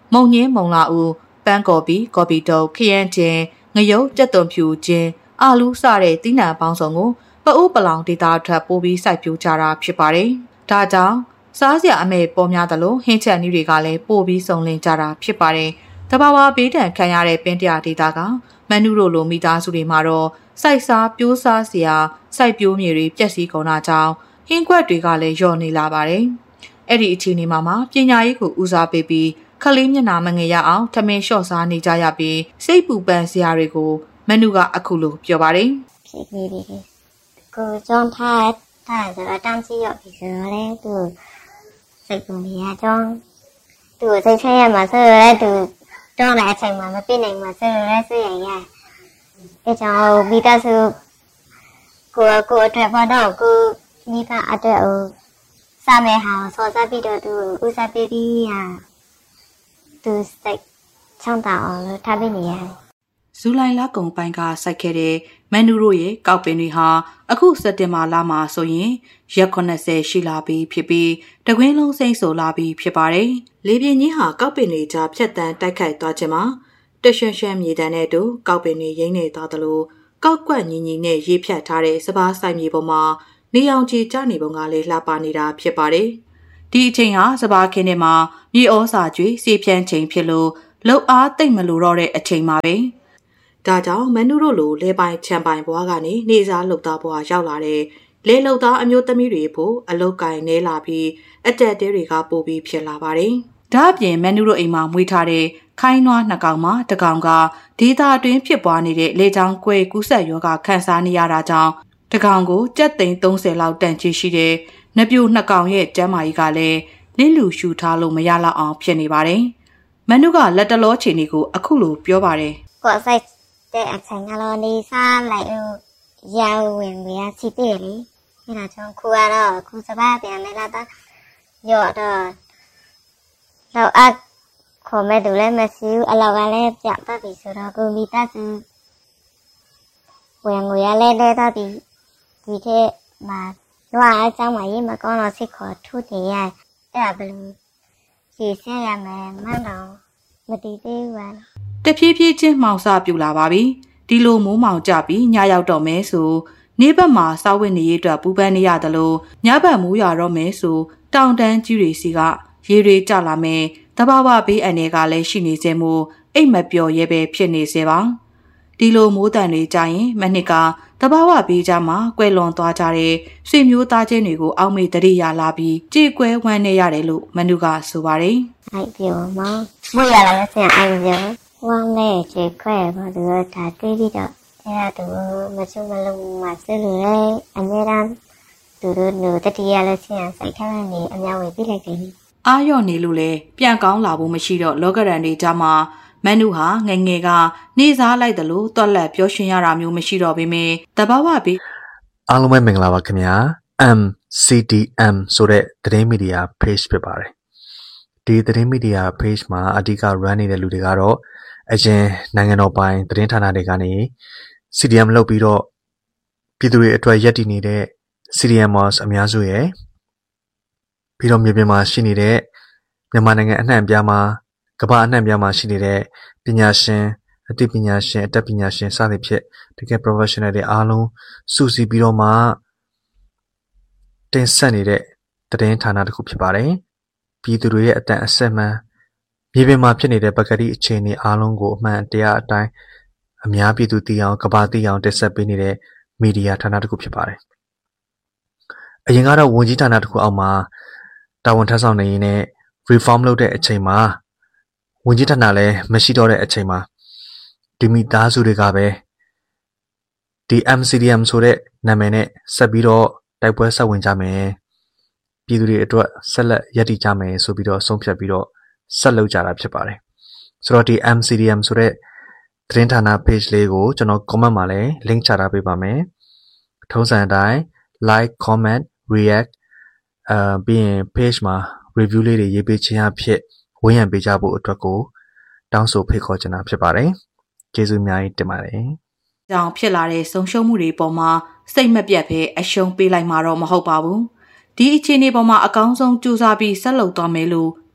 မုံညင်းမုံလာဦးပန်းကော်ပီကော်ပီတုပ်ခရမ်းချင်းငရုတ်ကြက်သွန်ဖြူချင်းအာလူးစတဲ့သီးနှံပေါင်းစုံကိုပအိုးပလောင်ဒေတာထပ်ပိုးပြီးစိုက်ပျိုးကြတာဖြစ်ပါတယ်။ဒါကြောင့်စားစရာအမေပေါ်များသလိုဟင်းချက်နည်းတွေကလည်းပို့ပြီးစုံလင်ကြတာဖြစ်ပါတယ်။တဘာဝဘေးဒဏ်ခံရတဲ့ပင်တရာဒေတာကမန်နုတို့လိုမိသားစုတွေမှာတော့စိုက်စားပြိုးစားစရာစိုက်ပျိုးမြေတွေပျက်စီးကုန်တာကြောင့်ဟင်းခွက်တွေကလည်းလျော့နေလာပါတယ်။အဲ့ဒီအခြေအနေမှာပညာရေးကိုဦးစားပေးပြီးခလေးမျက်နှာမငယ်ရအောင်ထမင်းလျှော့စားနေကြရပြီးစိတ်ပူပန်စရာတွေကိုမန်နုကအခုလိုပြောပါတယ်။ဖြစ်နေပြီ။ကိုကြောင့်ထားဆိုတော့တမ်းစီရောက်ပြီဆိုတော့လေသူစိတ်ပူနေရကြောင်းသူစိတ်ဆင်းရဲမှာဆိုတော့သူတော့လည်းအချိန်မှမပြည့်နိုင်မှာဆိုတော့လည်းဆွေးရင်ရအဲကြောင့်မိသားစုကိုအတွက်ဘာတော့ကိုမိဘအတွက်စမယ်ဟာဆောစားပြီးတော့သူဦးစားပေးပြီးသူစိတ်ချမ်းသာအောင်လို့ထားပေးနေရတယ်ဇူလိုင်လကုန်ပိုင်းကစိုက်ခဲ့တဲ့မန်နူတို့ရဲ့ကောက်ပင်တွေဟာအခုစက်တင်ဘာလမှာဆိုရင်ရက်80ရှိလာပြီဖြစ်ပြီးတကွင်းလုံးစိမ့်ဆိုလာပြီဖြစ်ပါတယ်။လေပြင်းကြီးဟာကောက်ပင်တွေကြားဖြတ်တန်းတိုက်ခိုက်သွားခြင်းမှာတရွှံရွှံမြေတန်းတဲ့တူကောက်ပင်တွေရိမ့်နေသွားသလိုကောက်ကွက်ညီညီနဲ့ရေးဖြတ်ထားတဲ့စပားဆိုင်မြေပေါ်မှာနေအောင်ကြီးကျနေပုံကလေးလှပနေတာဖြစ်ပါတယ်။ဒီအချိန်ဟာစပားခင်းထဲမှာမြေဩစာကျွေးစေဖြန်းချိန်ဖြစ်လို့လှုပ်အားတိတ်မလို့တော့တဲ့အချိန်မှာပဲဒါကြောင့်မန်နုတို့လိုလဲပိုင်ချံပိုင်ဘွားကနေနေစားလှုပ်သားဘွားရောက်လာတဲ့လဲလှုပ်သားအမျိုးသမီးတွေဖို့အလုတ်ကင်နေလာပြီးအတက်တဲတွေကပို့ပြီးဖြစ်လာပါတယ်။ဒါအပြင်မန်နုတို့အိမ်မှာမွေးထားတဲ့ခိုင်းနွားနှစ်ကောင်မှာတစ်ကောင်ကဒေသအတွင်းဖြစ်ပွားနေတဲ့လေကြောင်းကွဲကူးစက်ရောဂါခံစားနေရတာကြောင့်တစ်ကောင်ကိုကြက်သိန်း30လောက်တန်ချီရှိတဲ့နပြိုနှစ်ကောင်ရဲ့ကျန်းမာရေးကလည်းလင်းလူရှူထားလို့မရလောက်အောင်ဖြစ်နေပါတယ်။မန်နုကလက်တလောချီနေကိုအခုလိုပြောပါတယ်။ကိုယ်ဆိုင်တဲ့အချိန်ကတော့နေစားလိုက်ရောင်းဝင်ရစီတေးလေအဲဒါကြောင့်ခုကတော့ခုစပါးပြန်နေလာတော့ရော့တော့တော့ခေါ်မဲ့သူလည်းမရှိဘူးအလောက်ကလည်းပြတ်ပတ်ပြီဆိုတော့ကိုမိသားစုဝင်ငွေရလဲလဲတော့ဒီထက်မှာရွာအကြောင်းမရေးမကောင်းတော့စိတ်ခေါ်ထူတင်ရအဲ့ဒါဘယ်လိုရှေ့ဆက်ရမယ်မှန်းတော့မတည်သေးဘူးတဖြည်းဖြည်းချင်းမှောင်စပြူလာပါပြီဒီလိုမိုးမှောင်ကြပြီးညရောက်တော့မဲဆိုနေဘက်မှာစောက်ဝတ်နေရအတွက်ပူပန်းနေရတယ်လို့ညဘက်မိုးရွာတော့မဲဆိုတောင်တန်းကြီးတွေစီကရေတွေကျလာမယ်တဘာဝဘေးအန်တွေကလည်းရှိနေစေမို့အိတ်မပျော်ရဲပဲဖြစ်နေစေပါဒီလိုမိုးတန်တွေကြရင်မနှစ်ကတဘာဝဘေးကြမှာကွယ်လွန်သွားကြတဲ့ဆွေမျိုးသားချင်းတွေကိုအောက်မေ့တရိယာလာပြီးကြေကွဲဝမ်းနေရတယ်လို့မနုကဆိုပါတယ်အိုက်ပြောမမိုးရလာလို့ဆင်အိုက်ပြောဝမ်းနဲ့ကြေခွဲဘာလို့ဒါတွေးပြီးတော့အဲ့ဒါသူမချုံမလုံးမှာစလို့လေအများအားသူတို့တတိယလည်းဆင်စိုက်ထားနေအများဝင်ပြလိုက်တယ်အားရော့နေလို့လေပြန်ကောင်းလာဖို့မရှိတော့လောကရန်တွေကြမှာမန်နုဟာငငယ်ကနေစားလိုက်တယ်လို့တွက်လက်ပြောရှင်ရတာမျိုးမရှိတော့ပေမဲ့တဘာဝပြီးအားလုံးပဲမင်္ဂလာပါခင်ဗျာ MCDM ဆိုတဲ့သတင်းမီဒီယာ page ဖြစ်ပါတယ်ဒီသတင်းမီဒီယာ page မှာအဓိက run နေတဲ့လူတွေကတော့အရင်နိုင်ငံတော်ပိုင်သတင်းဌာနတွေကနေ CDM လုပ်ပြီးတော့ပြည်သူတွေအတွက်ရည်တည်နေတဲ့ CDMers အများစုရဲ့ပြီးတော့မြေပြင်မှာရှိနေတဲ့မြန်မာနိုင်ငံအနှံ့အပြားမှာကမ္ဘာအနှံ့အပြားမှာရှိနေတဲ့ပညာရှင်အသိပညာရှင်အတတ်ပညာရှင်စသဖြင့်တကယ် professional တွေအားလုံးစုစည်းပြီးတော့မှတင်ဆက်နေတဲ့သတင်းဌာနတစ်ခုဖြစ်ပါတယ်ပြည်သူတွေရဲ့အတန်အဆက်မှန်မြေပြင်မှာဖြစ်နေတဲ့ပကတိအခြေအနေအားလုံးကိုအမှန်တရားအတိုင်းအများပြည်သူသိအောင်ကမ္ဘာသိအောင်တင်ဆက်ပေးနေတဲ့မီဒီယာဌာနတစ်ခုဖြစ်ပါတယ်အရင်ကတော့ဝန်ကြီးဌာနတစ်ခုအောက်မှာတာဝန်ထမ်းဆောင်နေရင်းနဲ့ reform လုပ်တဲ့အချိန်မှာဝန်ကြီးဌာနလည်းမရှိတော့တဲ့အချိန်မှာဒီမိသားစုတွေကပဲဒီ MCDM ဆိုတဲ့နာမည်နဲ့ဆက်ပြီးတော့တိုက်ပွဲဆက်ဝင်ကြမယ်ပြည်သူတွေအတွက်ဆက်လက်ရည်တည်ကြမယ်ဆိုပြီးတော့ဆုံးဖြတ်ပြီးတော့ဆက်လုပ်ကြတာဖြစ်ပါတယ်ဆိုတော့ဒီ MCDM ဆိုတဲ့သတင်းဌာန page လေးကိုကျွန်တော် comment မှာလည်း link ချထားပေးပါမယ်ထုံးစံအတိုင်း like comment react ပြီးရင် page မှာ review လေးတွေရေးပေးခြင်းအဖြစ်ဝန်းရံပေးကြဖို့အတွက်ကိုတောင်းဆိုဖိတ်ခေါ်ချင်တာဖြစ်ပါတယ်ကျေးဇူးအများကြီးတင်ပါတယ်။ကြောင်ဖြစ်လာတဲ့ဆုံးရှုံးမှုတွေပေါ်မှာစိတ်မပြတ်ပဲအရှုံးပေးလိုက်မှာတော့မဟုတ်ပါဘူး။ဒီအခြေအနေပေါ်မှာအကောင်းဆုံးကြိုးစားပြီးဆက်လုပ်သွားမယ်လို့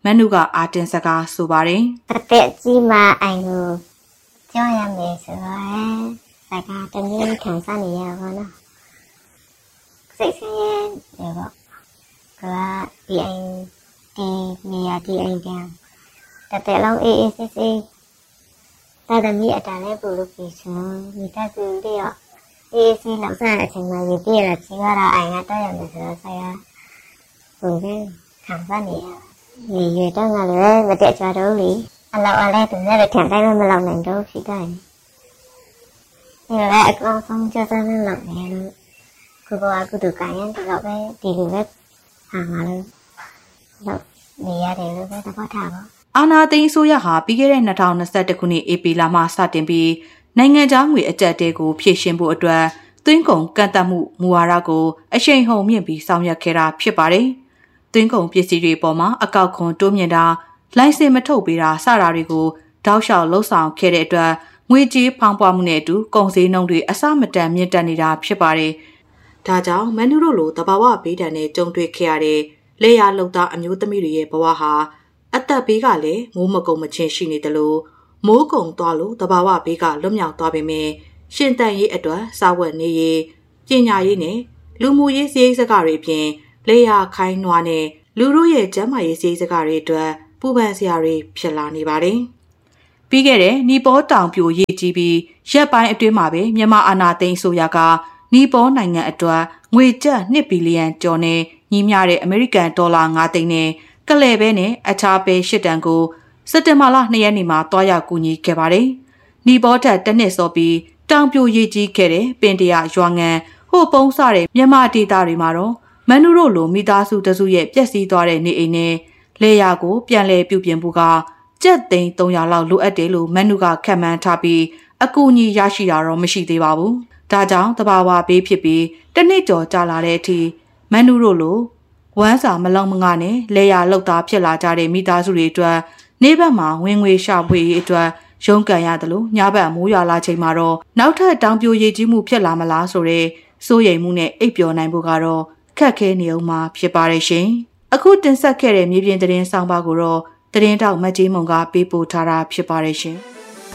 မန်နုကအာတင်စကားဆိုပါတယ်တတဲ့ကြီးမှအိုင်ကိုကြောက်ရမယ်ဆိုတော့စကားတနည်းခံစားနေရပါတော့စိတ်ဆင်းရဲနေပေါ့ကဒီအိမ်ဒီနေရာဒီအိမ်ပြန်တဲ့လုံးအေးအေးဆေးဆေးတာတမီအတန်လေးပူလို့ပြီဆိုမိသားစုတွေရောအေးဆေးလောက်စားတဲ့အချိန်မှာရေပြည့်လာကြီးကတော့အိမ်ကတော့ရမယ်ဆိုတော့ဆရာဘုံကခံစားနေရနေရတော့ငါလည်းမတက်ကြတော့လေအလောက်အလဲသူလည်းခံတိုင်းမလောက်နိုင်တော့ဖြစ်တယ်ဒီလည်းအကောင်ဆုံးကြစမ်းလောက်နေလို့ကိုကကုသကရင်တော့ပဲဒီလိုပဲဟာငါလို့တော့နေရတယ်လို့ပဲသဘောထားပါအာနာသိန်းအစိုးရဟာပြီးခဲ့တဲ့2021ခုနှစ်ဧပြီလမှစတင်ပြီးနိုင်ငံခြားငွေအကျပ်တဲကိုဖြည့်ရှင်းဖို့အတွက်သွင်းကုန်ကန့်သတ်မှုမူဝါဒကိုအရှိန်ဟုန်မြင့်ပြီးဆောင်ရွက်ခဲ့တာဖြစ်ပါတယ်။သွင်းကုန်ပစ္စည်းတွေပေါ်မှာအကောက်ခွန်တိုးမြင့်တာလိုင်စင်မထုတ်ပေးတာစတာတွေကိုတောက်လျှောက်လှုပ်ဆောင်ခဲ့တဲ့အတွက်ငွေကြေးဖောင်းပွားမှုနဲ့အတူကုန်စည်နှုန်းတွေအဆမတန်မြင့်တက်နေတာဖြစ်ပါတယ်။ဒါကြောင့်မန်နူတို့လိုတဘာဝဘေးဒဏ်နဲ့ကြုံတွေ့ခဲ့ရတဲ့လေယာလှုပ်သားအမျိုးသမီးတွေရဲ့ဘဝဟာအသက်ဘေးကလည်းမိုးမကုံမချင်းရှိနေတယ်လို့မိုးကုံသွားလို့တဘာဝဘေးကလွတ်မြောက်သွားပေမဲ့ရှင်တန်ရေးအတွက်စာဝတ်နေရေးပညာရေးနဲ့လူမှုရေးစည်းစကားတွေအပြင်လေယာခိုင်းနွားနဲ့လူတို့ရဲ့ကျန်းမာရေးစည်းစကားတွေအတွက်ပူပန်စရာတွေဖြစ်လာနေပါတယ်။ပြီးခဲ့တဲ့နီပေါတောင်ပြိုရေးကြီးပြီးရက်ပိုင်းအတွင်းမှာပဲမြန်မာအာဏာသိမ်းအစိုးရကနီပေါနိုင်ငံအတွက်ငွေကျပ်2ဘီလီယံကျော်နဲ့ညီမျှတဲ့အမေရိကန်ဒေါ်လာ9သိန်းနဲ့ကလဲပဲနဲ့အခြားပဲ8တန်ကိုစက်တင်ဘာလ2ရက်နေ့မှာတွားရောက်ကူညီခဲ့ပါတယ်။နီပေါထက်တစ်နှစ်စောပြီးတောင်ပြိုရေးကြီးခဲ့တဲ့ပင်တရရွာငံဟိုပုံးစတဲ့မြန်မာဒေသတွေမှာတော့မန်နူတို့လိုမိသားစုတစုရဲ့ပျက်စီးသွားတဲ့နေအိမ်နဲ့လေယာကိုပြန်လည်ပြုပြင်ဖို့ကကျပ်သိန်း300လောက်လိုအပ်တယ်လို့မန်နူကခန့်မှန်းထားပြီးအကူအညီရရှိတာတော့မရှိသေးပါဘူး။ဒါကြောင့်တဘာဝဘေးဖြစ်ပြီးတစ်နှစ်ကျော်ကြာလာတဲ့အထိမန်နူတို့လိုဝမ်းစာမလုံမငါနဲ့လေယာလောက်သားဖြစ်လာကြတဲ့မိသားစုတွေအတွက်နေ့ဘက်မှာဝင်ငွေရှာဖွေရေးအတွက်ရုန်းကန်ရတယ်လို့ညဘက်မိုးရွာလာချိန်မှာတော့နောက်ထပ်တောင်ပြိုရေးကြီးမှုဖြစ်လာမလားဆိုတဲ့စိုးရိမ်မှုနဲ့အိပ်ပျော်နိုင်ဖို့ကတော့ခက်ခဲနေအောင်မှာဖြစ်ပါတယ်ရှင်။အခုတင်ဆက်ခဲ့တဲ့မြေပြင်သတင်းဆောင်ပါကိုတော့သတင်းတောက်မတ်ကြီးမုံကပေးပို့ထားတာဖြစ်ပါတယ်ရှင်။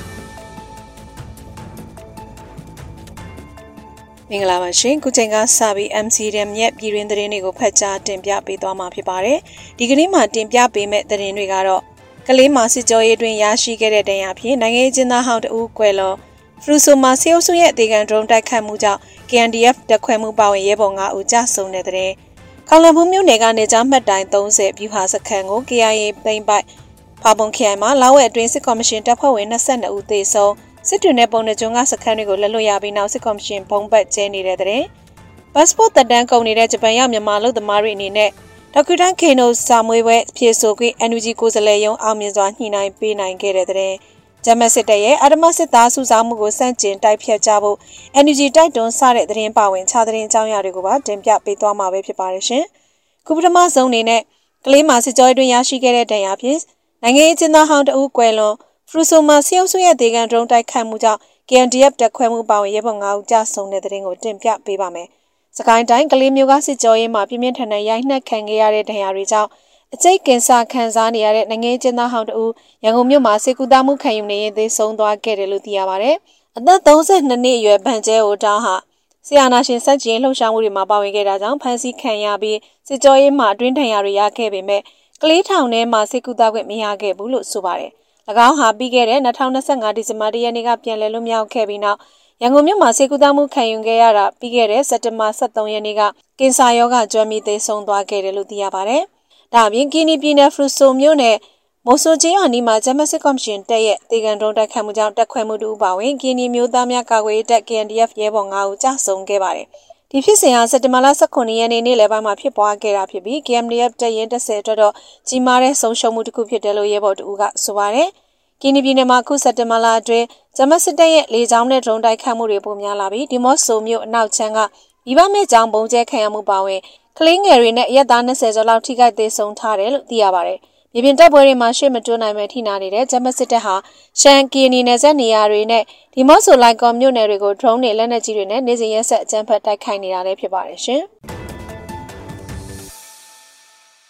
မင်္ဂလာပါရှင်ခုချိန်ကစပြီး MCDM ရဲ့ပြည်တွင်းသတင်းတွေကိုဖတ်ကြားတင်ပြပေးသွားမှာဖြစ်ပါတယ်ဒီကနေ့မှာတင်ပြပေးမယ့်သတင်းတွေကတော့ကလေးမှာစစ်ကြောရေးတွင်ရရှိခဲ့တဲ့တရားဖြင့်နိုင်ငံရေးကျင်းသားဟောင်းတဦးကွယ်လွန်ဖရူဆိုမှာစေအုပ်စုရဲ့အသေးခံဒရုန်းတိုက်ခတ်မှုကြောင့် KNDF တပ်ခွဲမှုပါဝင်ရဲဘော်9ဦးကြာဆုံးတဲ့တဲ့ခေါလံဘူးမြို့နယ်ကနေကြားမှတ်တိုင်30ဗျူဟာစခန်းကို KIA သိမ်းပိုက်ဖာပုံခရိုင်မှာလာဝဲအတွင်းစစ်ကော်မရှင်တပ်ဖွဲ့ဝင်22ဦးသေဆုံးစစ်တူနဲ့ပုံနှကျွန်းကစခန်းတွေကိုလက်လွတ်ရပြီးနောက်စစ်ကော်မရှင်ဘုံဘတ်ကျဲနေတဲ့တဲ့ပတ်စပို့တက်တန်းကုန်နေတဲ့ဂျပန်ရောက်မြန်မာလူသမားတွေအနေနဲ့ဒေါက်တာခေနိုစာမွေးပွဲအဖြစ်ဆိုပြီး NUG ကိုယ်စားလှယ်ရုံးအောင်မြင်စွာညှိနှိုင်းပေးနိုင်ခဲ့တဲ့တဲ့ဂျမစစ်တပ်ရဲ့အဓမ္မစစ်သားစုဆောင်းမှုကိုစန့်ကျင်တိုက်ဖျက်ကြဖို့ NUG တိုက်တွန်းစတဲ့သတင်းပါဝင်ခြားသတင်းကြောင်းရာတွေကိုပါတင်ပြပေးသွားမှာပဲဖြစ်ပါတယ်ရှင်။ခုပထမဆုံးအနေနဲ့ကလေးမှာစစ်ကြောရေးတွင်ရရှိခဲ့တဲ့တရားဖြင့်နိုင်ငံရေးကျင်းသားဟောင်းတဦးကွယ်လွန်ဖရူဆိုမှာစေအုပ်စုရဲ့ဒေဂန်ဒရုန်းတိုက်ခတ်မှုကြောင့် KNDF တပ်ခွဲမှုပါဝင်ရဲဘော်9ဦးကြာဆုံးတဲ့တဲ့ကိုတင်ပြပေးပါမယ်။စကိုင်းတိုင်းကလေးမျိုးကစစ်ကြောရေးမှာပြင်းပြင်းထန်ထန်ရိုက်နှက်ခံခဲ့ရတဲ့ဒဏ်ရာတွေကြောင့်အကျိတ်ကင်ဆာခံစားနေရတဲ့နိုင်ငံကျင်းသားဟောင်းတဦးရန်ကုန်မြို့မှာစေကူတာမှုခံယူနေရင်သေဆုံးသွားခဲ့တယ်လို့သိရပါတယ်။အသက်32နှစ်အရွယ်ဗန်ကျဲအိုတောင်းဟာဆီယာနာရှင်စက်ကြီးလှုပ်ရှားမှုတွေမှာပါဝင်ခဲ့တာကြောင့်ဖမ်းဆီးခံရပြီးစစ်ကြောရေးမှာအတွင်းဒဏ်ရာတွေရခဲ့ပေမဲ့ကလေးထောင်ထဲမှာစေကူတာခွင့်မရခဲ့ဘူးလို့ဆိုပါတယ်။၎င်းဟာပြီးခဲ့တဲ့2025ဒီဇင်ဘာ1ရက်နေ့ကပြန်လည်လွတ်မြောက်ခဲ့ပြီးနောက်ရန်ကုန်မြို့မှာစေကူတာမှုခံယူခဲ့ရတာပြီးခဲ့တဲ့စက်တင်ဘာ23ရက်နေ့ကကင်ဆာရောဂါကျွမ်းမီသေဆုံးသွားခဲ့တယ်လို့သိရပါတယ်။ဒါအပြင်ကီနီပြည်နယ်ဖရူဆိုမြို့နယ်မိုဆိုဂျီယာနီမှာဂျမစစ်ကော်မရှင်တပ်ရဲ့ဒေဂန်ဒရုန်းတိုက်ခတ်မှုကြောင့်တပ်ခွဲမှုတူပါဝင်ကီနီမျိုးသားများကာကွယ်ရေးတပ် KNDF ရဲဘော်9ဦးကြာဆုံးခဲ့ပါတယ်။ဒီဖြစ်စဉ်ဟာစက်တင်ဘာလ19ရက်နေ့နေ့လယ်ပိုင်းမှာဖြစ်ပွားခဲ့တာဖြစ်ပြီး KNDF တပ်ရင်း30အတွက်တော့ကြီးမားတဲ့ဆုံးရှုံးမှုတစ်ခုဖြစ်တယ်လို့ရဲဘော်တူကဆိုပါတယ်။ကီနီပြည်နယ်မှာအခုစက်တင်ဘာလအတွင်းဂျမစစ်တပ်ရဲ့လေကြောင်းနဲ့ဒရုန်းတိုက်ခတ်မှုတွေပိုများလာပြီးဒီမော့ဆိုမြို့အနောက်ချမ်းကမိဘမဲ့ကြောင်ပုံကျဲခံရမှုပါဝင်ကလေးငယ်တွေနဲ့ရက်သား20ကျော်လောက်ထိခိုက်သေးဆုံးထားတယ်လို့သိရပါတယ်။မြေပြင်တပ်ပွဲတွေမှာရှေ့မတွန်းနိုင်မဲ့ထိနာနေတဲ့ဂျမစစ်တပ်ဟာရှန်ကီနီနယ်စပ်နေရာတွေနဲ့ဒီမော့ဆိုလိုက်ကော်မြို့နယ်တွေကိုဒရုန်းတွေလက်နက်ကြီးတွေနဲ့နေစဉ်ရက်ဆက်အကြမ်းဖက်တိုက်ခိုက်နေတာလည်းဖြစ်ပါတယ်ရှင်။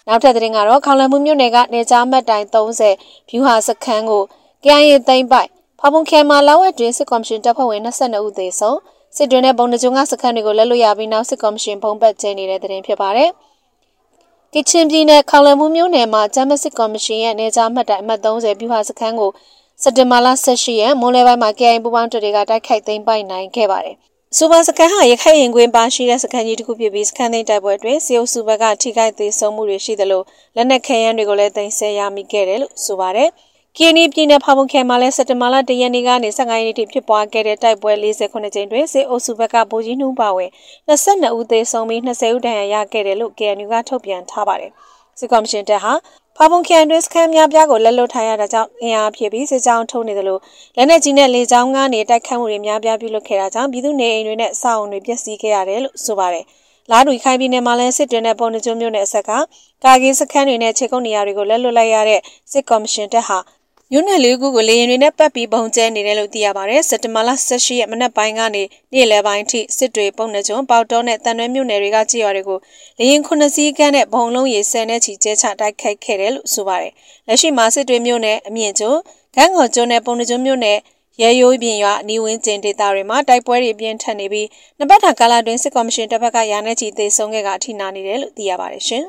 နောက်ထပ်သတင်းကတော့ခေါင်လန်မှုမြို့နယ်ကနေကြားမှတ်တိုင်30ဖြူဟာစခန်းကို KIA သိမ်းပိုက်ဖားပုံခရိုင်မှာလာဝက်တွင်စစ်ကော်မရှင်တပ်ဖွဲ့ဝင်22ဦးသေဆုံးစစ်တွင်းနဲ့ဘုံတကြုံကစခန်းတွေကိုလက်လွတ်ရပြီးနောက်စစ်ကော်မရှင်ဖုံးပတ်ကျင်းနေတဲ့သတင်းဖြစ်ပါတယ်။ကချင်ပြည်နယ်ခေါင်လန်မှုမြို့နယ်မှာဂျမစစ်ကော်မရှင်ရဲ့နေကြားမှတ်တိုင်အမှတ်30ဖြူဟာစခန်းကိုစက်တင်ဘာလ18ရက်မွန်းလွဲပိုင်းမှာ KIA ပူးပေါင်းတပ်တွေကတိုက်ခိုက်သိမ်းပိုက်နိုင်ခဲ့ပါတယ်။စူပါစခန်းဟာရခိုင်ရင်ကွင်းပါရှိတဲ့စခန်းကြီးတစ်ခုဖြစ်ပြီးစခန်းသိမ်းတိုက်ပွဲတွင်စီအုပ်စုဘက်ကထိခိုက်သေးဆုံးမှုတွေရှိသလိုလက်နက်ခဲယမ်းတွေကိုလည်းသိမ်းဆည်းရမိခဲ့တယ်လို့ဆိုပါတယ်။ KNY ပြည်နယ်ဖားပုံခရိုင်မှာလည်းစက်တင်ဘာလ1ရက်နေ့ကနေ15ရက်နေ့ထိဖြစ်ပွားခဲ့တဲ့တိုက်ပွဲ48ကြိမ်တွင်စစ်အုပ်စုဘက်ကဗိုလ်ကြီးနှူးပါဝင်22ဦးသေဆုံးပြီး20ဦးဒဏ်ရာရခဲ့တယ်လို့ KNY ကထုတ်ပြန်ထားပါတယ်။စစ်ကော်မရှင်တပ်ဟာဖားပုံခရိုင်တွင်စခန်းများပြားကိုလက်လွတ်ထားရတာကြောင့်အင်အားဖြစ်ပြီးစစ်ကြောင်းထုံးနေသလိုလက်နက်ကြီးနဲ့လေကြောင်းကနေတိုက်ခတ်မှုတွေများပြားပြုလုပ်ခဲ့တာကြောင့်ပြည်သူနေအိမ်တွေနဲ့အဆောက်အုံတွေပျက်စီးခဲ့ရတယ်လို့ဆိုပါတယ်။လာဒူခိုင်ပြည်နယ်မှာလည်းစစ်တွင်းနဲ့ပုံနှကျုံမြို့နယ်အဆက်ကကာကီစခန်းတွေနဲ့ခြေကုပ်နေရာတွေကိုလက်လွတ်လိုက်ရတဲ့စစ်ကော်မရှင်တပ်ဟာမြို့နယ်လေးခုကိုလေရင်တွေနဲ့ပတ်ပြီးပုံကျဲနေတယ်လို့သိရပါတယ်။စက်တင်ဘာလ18ရက်မနက်ပိုင်းကနေနေ့လယ်ပိုင်းထိစစ်တွေပုံနှကျုံပေါတောနဲ့တန်ရွဲမြို့နယ်တွေကကြေးရွာတွေကိုလေရင်9စီးကန်းနဲ့ဘုံလုံးရေ10နဲ့ချီကျဲချတိုက်ခိုက်ခဲ့တယ်လို့ဆိုပါတယ်။လက်ရှိမှာစစ်တွေမြို့နယ်အမြင့်ကျုံဂန်းကော်ကျုံနဲ့ပုံနှကျုံမြို့နယ်ရဲရိုးပြင်ရွာအနီးဝန်းကျင်ဒေသတွေမှာတိုက်ပွဲတွေပြင်းထန်နေပြီးနှစ်ပတ်ထာကာလတွင်စစ်ကော်မရှင်တပ်ဖက်ကရာနဲ့ချီသေဆုံးခဲ့ကအထိနာနေတယ်လို့သိရပါတယ်ရှင်။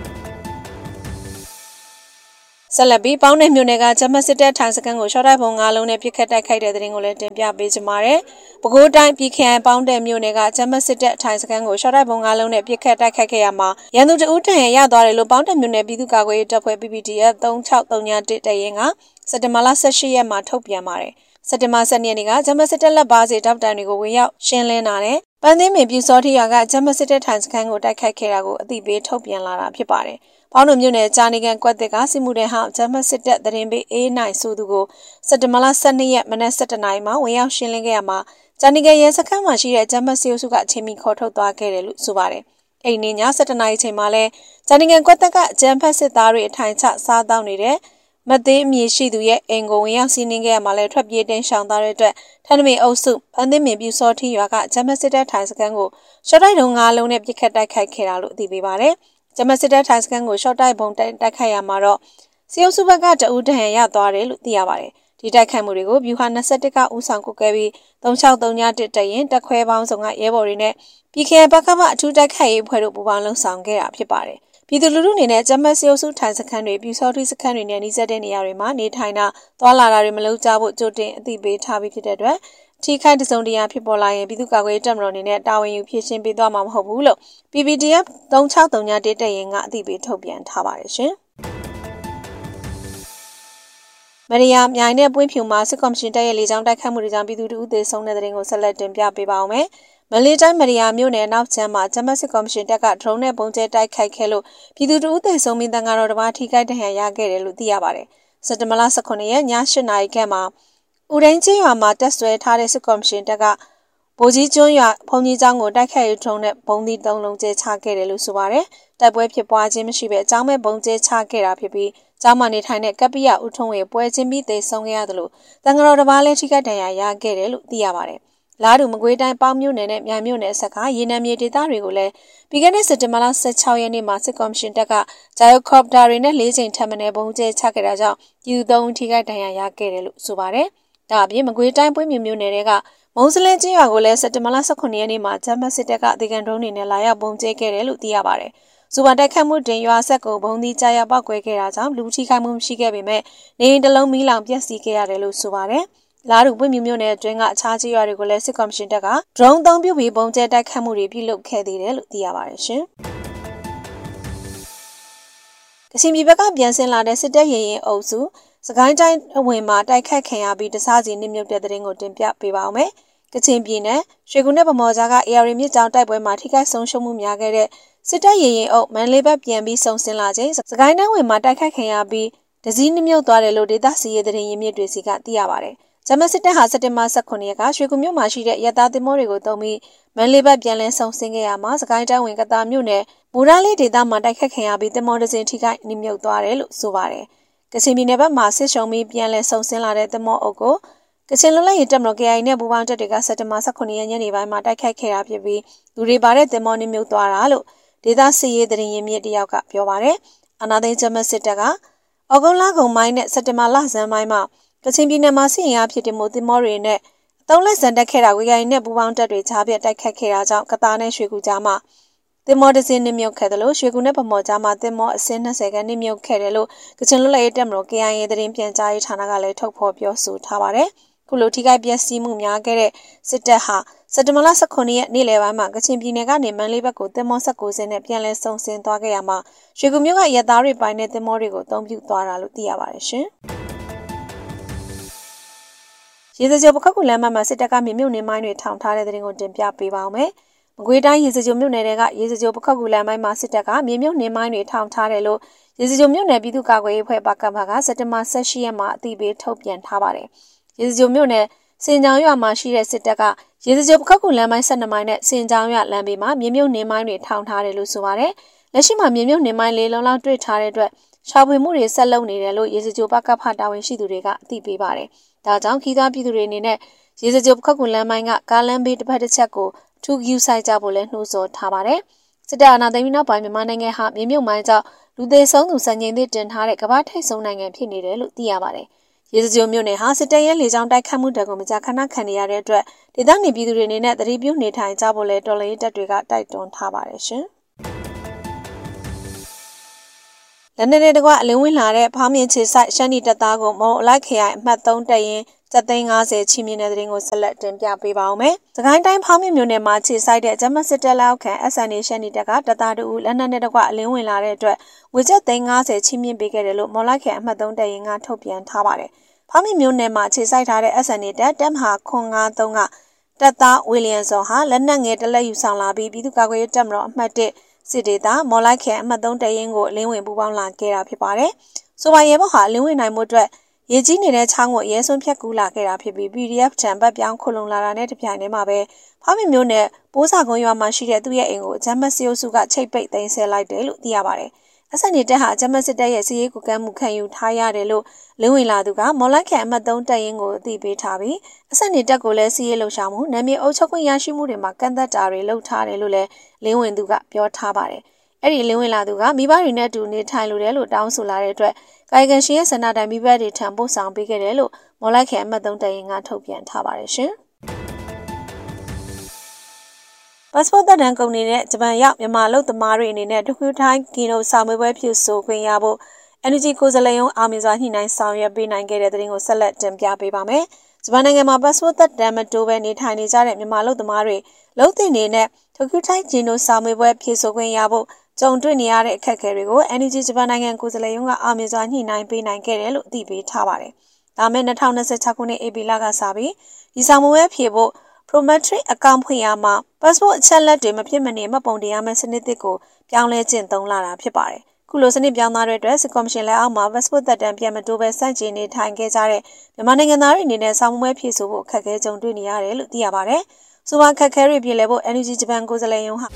ဆက်လက်ပြီးပေါင်းတဲ့မြို့နယ်ကဂျမစစ်တပ်ထိုင်စခန်းကိုရှော့တိုက်ပုံ9လုံးနဲ့ပြစ်ခတ်တိုက်ခိုက်တဲ့တဲ့ရင်ကိုလည်းတင်ပြပေးကြပါမယ်။ပဲခူးတိုင်းပြည်ခရိုင်ပေါင်းတဲ့မြို့နယ်ကဂျမစစ်တပ်ထိုင်စခန်းကိုရှော့တိုက်ပုံ9လုံးနဲ့ပြစ်ခတ်တိုက်ခိုက်ခဲ့ရမှာရန်သူတအုပ်ထံရသွားတယ်လို့ပေါင်းတဲ့မြို့နယ်ပြည်သူ့ကာကွယ်ရေးတပ်ဖွဲ့ PPDF 3631တရင်ကစက်တင်ဘာလ18ရက်မှာထုတ်ပြန်ပါတယ်။စက်တင်ဘာ12ရက်နေ့ကဂျမစစ်တပ်လက်ပါစီတောက်တန်တွေကိုဝင်ရောက်ရှင်းလင်းတာနဲ့ပန်းသိမ်းပင်ပြူစောတိရွာကဂျမစစ်တပ်ထိုင်စခန်းကိုတိုက်ခိုက်ခဲ့တာကိုအသိပေးထုတ်ပြန်လာတာဖြစ်ပါတယ်။ပေါင်းတို့မြို့နယ်ကြာနေကန်ကွက်သစ်ကစစ်မှုထမ်းဟောင်းဂျမစစ်တပ်တရင်ပေးအေးနိုင်ဆိုသူကိုစက်တင်ဘာလ12ရက်မနက်7:00နာရီမှာဝင်ရောက်ရှင်းလင်းခဲ့ရမှာကြာနေကန်ရဲစခန်းမှာရှိတဲ့ဂျမစီအုပ်စုကအချိန်မီခေါ်ထုတ်သွားခဲ့တယ်လို့ဆိုပါတယ်။အဲ့ဒီည7:00နာရီချိန်မှာလဲကြာနေကန်ကွက်သစ်ကအဂျမ်ဖက်စစ်သားတွေအထိုင်ချစားတောင်းနေတဲ့မသေးအမည်ရှိသူရဲ့အိမ်ကိုဝင်ရောက်စီးနင်းခဲ့ရမှာလဲထွက်ပြေးတင်ရှောင်သားတဲ့အတွက်ထန်းသမင်အုပ်စုဖန်သင်းမင်ပြူစောထီရွာကဂျမစစ်တပ်ထိုင်စခန်းကိုရှော့တိုက်တုံး9လုံးနဲ့ပြစ်ခတ်တိုက်ခိုက်ခဲ့တာလို့သိပေးပါတယ်။ဂျမစစ်တပ်ထိုင်စခန်းကိုရှော့တိုက်ပုံတိုက်ခိုက်ရမှာတော့စီအုပ်စုဘက်ကတအူးဒဏ်ရာရသွားတယ်လို့သိရပါတယ်။ဒီတိုက်ခိုက်မှုတွေကိုဗျူဟာ21ကဦးဆောင်ကုတ်ခဲ့ပြီး3631တရင်တက်ခွဲပေါင်းစုံကရဲဘော်တွေနဲ့ပြည်ခဲဘက်ကမှအထူးတိုက်ခိုက်ရေးအဖွဲ့တို့ပူးပေါင်းလှုပ်ဆောင်ခဲ့တာဖြစ်ပါတယ်။ပြည်သူလူထုအနေနဲ့ဂျမစီအုပ်စုထိုင်စခန်းတွေပြူစောတိစခန်းတွေနဲ့နှိစက်တဲ့နေရာတွေမှာနေထိုင်တာသွာလာတာတွေမလုပ်ကြဖို့ကြိုတင်အသိပေးထားပြီးဖြစ်တဲ့အတွက်ထိခိုက်တစုံတရာဖြစ်ပေါ်လာရင်ပြည်သူ့ကာကွယ်ရေးတပ်မတော်အနေနဲ့တာဝန်ယူဖြည့်ရှင်းပေးသွားမှာမဟုတ်ဘူးလို့ PPDF 3631တရင်ကအသိပေးထုတ်ပြန်ထားပါတယ်ရှင်။မရီယာမြိုင်နဲ့ပွင့်ဖြူမှာစစ်ကော်မရှင်တပ်ရဲ့လေကြောင်းတိုက်ခိုက်မှုတွေကြောင့်ပြည်သူတို့သေဆုံးတဲ့တဲ့ရင်ကိုဆက်လက်တင်ပြပေးပါအောင်မယ်။မလေးတိုင်းမရီယာမြို့နယ်နောက်ချမ်းမှာဂျမစစ်ကော်မရှင်တပ်ကဒရုန်းနဲ့ပုံကျဲတိုက်ခိုက်ခဲ့လို့ပြည်သူတို့သေဆုံးပြီးတန်ဃာတော်တစ်ပါးထိခိုက်ဒဏ်ရာရခဲ့တယ်လို့သိရပါတယ်။စက်တင်ဘာလ18ရက်ည8:00နာရီခန့်မှာဦးရင်းချင်းရွာမှာတက်ဆွဲထားတဲ့စစ်ကော်မရှင်တပ်ကဗိုလ်ကြီးကျွန်းရွာဘုံကြီးကျောင်းကိုတိုက်ခိုက်ရေးဒရုန်းနဲ့ဘုံသီး3လုံးကျဲချခဲ့တယ်လို့ဆိုပါတယ်။တိုက်ပွဲဖြစ်ပွားခြင်းမရှိဘဲအကြောင်းမဲ့ဘုံကျဲချခဲ့တာဖြစ်ပြီးကျောင်းမနေထိုင်တဲ့ကပ္ပိယဦးထုံးဝေပွဲချင်းပြီးသေဆုံးခဲ့ရတယ်လို့တန်ဃာတော်တစ်ပါးလည်းထိခိုက်ဒဏ်ရာရခဲ့တယ်လို့သိရပါတယ်။လာဒူမကွေးတိုင်းပေါင်းမြို့နယ်နဲ့မြိုင်မြို့နယ်အဆက်ကရေနံမြေဒေသတွေကိုလည်းပြီးခဲ့တဲ့စက်တင်ဘာလ16ရက်နေ့မှာစစ်ကော်မရှင်တပ်ကဂျိုင်ကော်ပတာတွေနဲ့4ချိန်ထပ်မံဘုံကျဲချခဲ့တာကြောင့်ပြည်သူ3ဦးထိခိုက်ဒဏ်ရာရခဲ့တယ်လို့ဆိုပါတယ်။ဒါအပြင်မကွေးတိုင်းပွင့်မြူမြို့နယ်တွေကမုံစလဲချင်းရွာကိုလည်းစက်တင်ဘာလ18ရက်နေ့မှာဂျမတ်စစ်တပ်ကအသေးခံဒရုန်းတွေနဲ့လာရောက်ပုံကျဲခဲ့တယ်လို့သိရပါတယ်။စူပါတိုက်ခတ်မှုတင်ရွာဆက်ကိုဘုံသီးကြားရောက်ပောက်ကွဲခဲ့တာကြောင့်လူထိခိုက်မှုမရှိခဲ့ပေမဲ့နေအိမ်တစ်လုံးမီးလောင်ပျက်စီးခဲ့ရတယ်လို့ဆိုပါတယ်။လာဒူပွင့်မြူမြို့နယ်အတွင်းကအခြားကျေးရွာတွေကိုလည်းစစ်ကော်မရှင်တပ်ကဒရုန်းသုံးပြုပြီးပုံကျဲတိုက်ခတ်မှုတွေပြုလုပ်ခဲ့သေးတယ်လို့သိရပါတယ်ရှင်။ကချင်ပြည်ဘက်ကပြန်ဆင်းလာတဲ့စစ်တပ်ရင်ရင်အုပ်စုစကိုင်းတိုင်းအဝင်မှာတိုက်ခိုက်ခံရပြီးတစားစီနစ်မြုပ်တဲ့တဲ့ရင်ကိုတင်ပြပေးပါအောင်မယ်။ကချင်ပြည်နယ်ရွှေကူနဲ့ဗမော်ကြားက AR မြစ်ကြောင်းတိုက်ပွဲမှာထိခိုက်ဆုံးရှုံးမှုများခဲ့တဲ့စစ်တပ်ရင်ရင်အုပ်မန်လေးဘက်ပြန်ပြီးဆုံဆင်းလာချိန်စကိုင်းတိုင်းဝင်မှာတိုက်ခိုက်ခံရပြီးတစည်းနစ်မြုပ်သွားတယ်လို့ဒေသစီရေးတဲ့ရင်မြစ်တွေစီကသိရပါတယ်။ဂျမစစ်တပ်ဟာစက်တင်ဘာ18ရက်ကရွှေကူမြို့မှာရှိတဲ့ရသားသင်္ဘောတွေကိုတုံးပြီးမန်လေးဘက်ပြန်လည်ဆုံဆင်းခဲ့ရမှာစကိုင်းတိုင်းဝင်ကတာမြို့နယ်မူရလေးဒေသမှာတိုက်ခိုက်ခံရပြီးသင်္ဘောတစ်စင်းထိခိုက်နစ်မြုပ်သွားတယ်လို့ဆိုပါတယ်။ကချင်ပြည်နယ်ဘက်မှာစစ်ရှုံးပြီးပြန်လည်ဆုံဆင်းလာတဲ့သင်္ဘောအုပ်ကိုကချင်လွတ်လပ်ရေးတပ်မတော် KIA နဲ့ပူးပေါင်းတပ်တွေကစက်တင်ဘာ18ရက်ညနေပိုင်းမှာတိုက်ခိုက်ခဲ့တာဖြစ်ပြီးလူတွေပါတဲ့သင်္ဘောနစ်မြုပ်သွားတာလို့ဒေသစစ်ရေးသတင်းရင်းမြစ်တယောက်ကပြောပါတယ်အာနာသိန်းဂျမတ်စစ်တပ်ကဩဂုတ်လကုန်ပိုင်းနဲ့စက်တင်ဘာလဆန်းပိုင်းမှာကချင်ပြည်နယ်မှာစစ်ရင်အားဖြစ်တဲ့မိုးသင်္ဘောတွေနဲ့အုံလက်စံတက်ခဲ့တာဝေကိုင်နဲ့ပူပေါင်းတပ်တွေကြားပြတ်တိုက်ခတ်ခဲ့တာကြောင့်ကတားနဲ့ရွှေကူကြားမှာသင်္ဘောတစ်စင်းနစ်မြုပ်ခဲ့တယ်လို့ရွှေကူနဲ့ဗမော်ကြားမှာသင်္ဘောအစင်း20ခန်းနစ်မြုပ်ခဲ့တယ်လို့ကချင်လွတ်လပ်ရေးတပ်မတော် KIA သတင်းပြန်ကြားရေးဌာနကလည်းထုတ်ဖော်ပြောဆိုထားပါတယ်။ခုလိုထိခိုက်ပျက်စီးမှုများခဲ့တဲ့စစ်တပ်ဟာစက်တင်ဘာလ19ရက်နေ့လယ်ပိုင်းမှာကချင်ပြည်နယ်ကနေမန္တလေးဘက်ကိုသင်္ဘော19စင်းနဲ့ပြန်လည်ဆုံဆင်းသွားခဲ့ရမှာရွှေကူမြို့ကရဲသားတွေပိုင်းတဲ့သင်္ဘောတွေကိုအသုံးပြုသွားတာလို့သိရပါတယ်ရှင်။ရေစကြိုပခောက်ကူလမ်းမှာစစ်တပ်ကမြေမြုပ်နေမိုင်းတွေထောင်ထားတဲ့တဲ့ရင်ကိုတင်ပြပေးပါောင်းမယ်။မကွေးတိုင်းရေစကြိုမြို့နယ်ကရေစကြိုပခောက်ကူလမ်းမှာစစ်တပ်ကမြေမြုပ်နေမိုင်းတွေထောင်ထားတယ်လို့ရေစကြိုမြို့နယ်ပြည်သူ့ကာကွယ်ရေးအဖွဲ့ပကဖကစက်တင်ဘာ18ရက်မှာအသိပေးထုတ်ပြန်ထားပါတယ်။ရေစကြိုမြို့နယ်စင်ကြောင်ရွာမှာရှိတဲ့စစ်တပ်ကရေစကြိုပခောက်ကူလမ်းမိုင်း12မိုင်းနဲ့စင်ကြောင်ရွာလမ်းဘေးမှာမြေမြုပ်နေမိုင်းတွေထောင်ထားတယ်လို့ဆိုပါတယ်။လက်ရှိမှာမြေမြုပ်နေမိုင်း၄လုံးလောက်တွေ့ထားတဲ့အတွက်ရှာဖွေမှုတွေဆက်လုပ်နေတယ်လို့ရေစကြိုပကဖတာဝန်ရှိသူတွေကအသိပေးပါတယ်။ဒါကြောင့်ခီးသားပြည်သူတွေအနေနဲ့ရေစကြိုပခောက်ကူလမ်းမိုင်းကကားလမ်းဘေးတစ်ဖက်တစ်ချက်ကိုထူးယူဆိုင်ကြဖို့လည်းနှိုးဆော်ထားပါတယ်။စစ်တပ်အာဏာသိမ်းပြီးနောက်ပိုင်းမြန်မာနိုင်ငံဟာမြေမြုပ်မိုင်းကြောင့်လူသေးဆုံးသူစံချိန်သစ်တင်ထားတဲ့ကမ္ဘာထိပ်ဆုံးနိုင်ငံဖြစ်နေတယ်လို့သိရပါတယ်။ရေစကြိုမြို့နယ်ဟာစစ်တပ်ရဲ့လေကြောင်းတိုက်ခတ်မှုတံကိုမကြာခဏခံနေရတဲ့အတွက်ဒေသနေပြည်သူတွေအနေနဲ့သတိပြုနေထိုင်ကြဖို့လဲတော်လှန်ရေးတပ်တွေကတိုက်တွန်းထားပါတယ်ရှင်။လက်နက်တွေတကွအလင်းဝင်လာတဲ့ဖောင်းမြင့်ချေဆိုင်ရှမ်းနီတပ်သားကိုမုံအလိုက်ခရိုင်အမှတ်3တပ်ရင်း750ချီမြင့်တဲ့တဲ့ရင်ကိုဆက်လက်တင်ပြပေးပါောင်းမယ်။စကိုင်းတိုင်းဖောင်းမြင့်မြို့နယ်မှာခြေဆိုင်တဲ့ဂျမတ်စစ်တပ်လက်အောက်ခံ SNA ရှမ်းနီတပ်ကတပ်သားတို့လက်နက်နဲ့တကွအလင်းဝင်လာတဲ့အတွက်ငွေကျပ်350ချီမြင့်ပေးခဲ့တယ်လို့မော်လိုက်ခရိုင်အမှတ်3တပ်ရင်းကထုတ်ပြန်ထားပါတယ်။ဖောင်းမြင့်မြို့နယ်မှာခြေဆိုင်ထားတဲ့ SNA တပ်မဟာ953ကတပ်သားဝီလီယံစောဟာလက်နက်ငယ်တစ်လက်ယူဆောင်လာပြီးပြည်သူ့ကာကွယ်ရေးတပ်မတော်အမှတ်1စစ်ဒေသမော်လိုက်ခရိုင်အမှတ်3တပ်ရင်းကိုအလင်းဝင်ပူးပေါင်းလာခဲ့တာဖြစ်ပါတယ်။ဆိုပါရဲဘော်ဟာအလင်းဝင်နိုင်မှုအတွက်ရေကြီးနေတဲ့ချောင်းကိုရဲစွန်းဖြတ်ကူးလာခဲ့တာဖြစ်ပြီး PDF တံပတ်ပြောင်းခုလုံလာတာနဲ့တပြိုင်တည်းမှာပဲဖောင်းမြမျိုးနဲ့ပိုးစာကုန်းရွာမှာရှိတဲ့သူ့ရဲ့အိမ်ကိုအကြမ်းဖက်စစ်အုပ်စုကချိတ်ပိတ်သိမ်းဆည်းလိုက်တယ်လို့သိရပါတယ်။အဆက်နေတဲ့ဟာအကြမ်းဖက်စစ်တပ်ရဲ့စီးရေးကိုကမ်းမှုခံယူထားရတယ်လို့လင်းဝင်လာသူကမော်လိုက်ခန်အမှတ်3တပ်ရင်းကိုအသိပေးထားပြီးအဆက်နေတပ်ကိုလည်းစီးရေးလှုပ်ရှားမှုနာမည်အုပ်ချုပ်ခွင့်ရရှိမှုတွေမှာကန့်သက်တာတွေလုပ်ထားတယ်လို့လည်းလင်းဝင်သူကပြောထားပါတယ်။အဲ့ဒီလင်းဝင်လာသူကမိဘတွေနဲ့အတူနေထိုင်လို့တယ်လို့တောင်းဆိုလာတဲ့အတွက်ကာယကံရှင်ရဲ့ဆန္ဒတိုင်းမိဘတွေထံပို့ဆောင်ပေးခဲ့တယ်လို့မော်လိုက်ခန်အမှတ်3တပ်ရင်းကထုတ်ပြန်ထားပါတယ်ရှင်။ပတ်စပို့သက်တမ်းကုန်နေတဲ့ဂျပန်ရောက်မြန်မာလူသမားတွေအနေနဲ့တခုတိုင်းကီနိုဆောင်ပွဲပြုဆိုခွင့်ရဖို့ NUG ကိုယ်စားလှယ်ရုံးအောင်မြင်စွာညှိနှိုင်းဆောင်ရွက်ပေးနိုင်ခဲ့တဲ့တဲ့ရင်ကိုဆက်လက်တင်ပြပေးပါမယ်။ဂျပန်နိုင်ငံမှာပတ်စပို့သက်တမ်းမတိုးဘဲနေထိုင်နေကြတဲ့မြန်မာလူသမားတွေလုံသင်နေနဲ့တခုတိုင်းကီနိုဆောင်ပွဲပြုဆိုခွင့်ရဖို့ကြုံတွေ့နေရတဲ့အခက်အခဲတွေကို NUG ဂျပန်နိုင်ငံကိုယ်စားလှယ်ရုံးကအောင်မြင်စွာညှိနှိုင်းပေးနိုင်ခဲ့တယ်လို့အသိပေးထားပါတယ်။ဒါမဲ့2026ခုနှစ်ဧပြီလကစပြီးဒီဆောင်ပွဲဖြည့်ဖို့Prometric အကောင့်ဖွင့်ရမှာ passport အချက်လက်တွေမဖြစ်မနေမှတ်ပုံတင်ရမယ့်စနစ်သစ်ကိုပြောင်းလဲကျင့်သုံးလာတာဖြစ်ပါတယ်။ခုလိုစနစ်ပြောင်းသားတဲ့အတွက်စစ်ကော်မရှင်လက်အောက်မှာ passport သက်တမ်းပြန်မတိုးပဲစန့်ကျင်နေထိုင်ခဲ့ကြတဲ့မြန်မာနိုင်ငံသားတွေအနေနဲ့ဆောင်ပွဲဖြည့်ဆို့ဖို့အခက်အခဲကြုံတွေ့နေရတယ်လို့သိရပါတယ်။ဆိုပါအခက်အခဲတွေပြည်လဲဖို့ NUG ဂျပန်ကိုယ်စားလှယ်ရုံးဟာ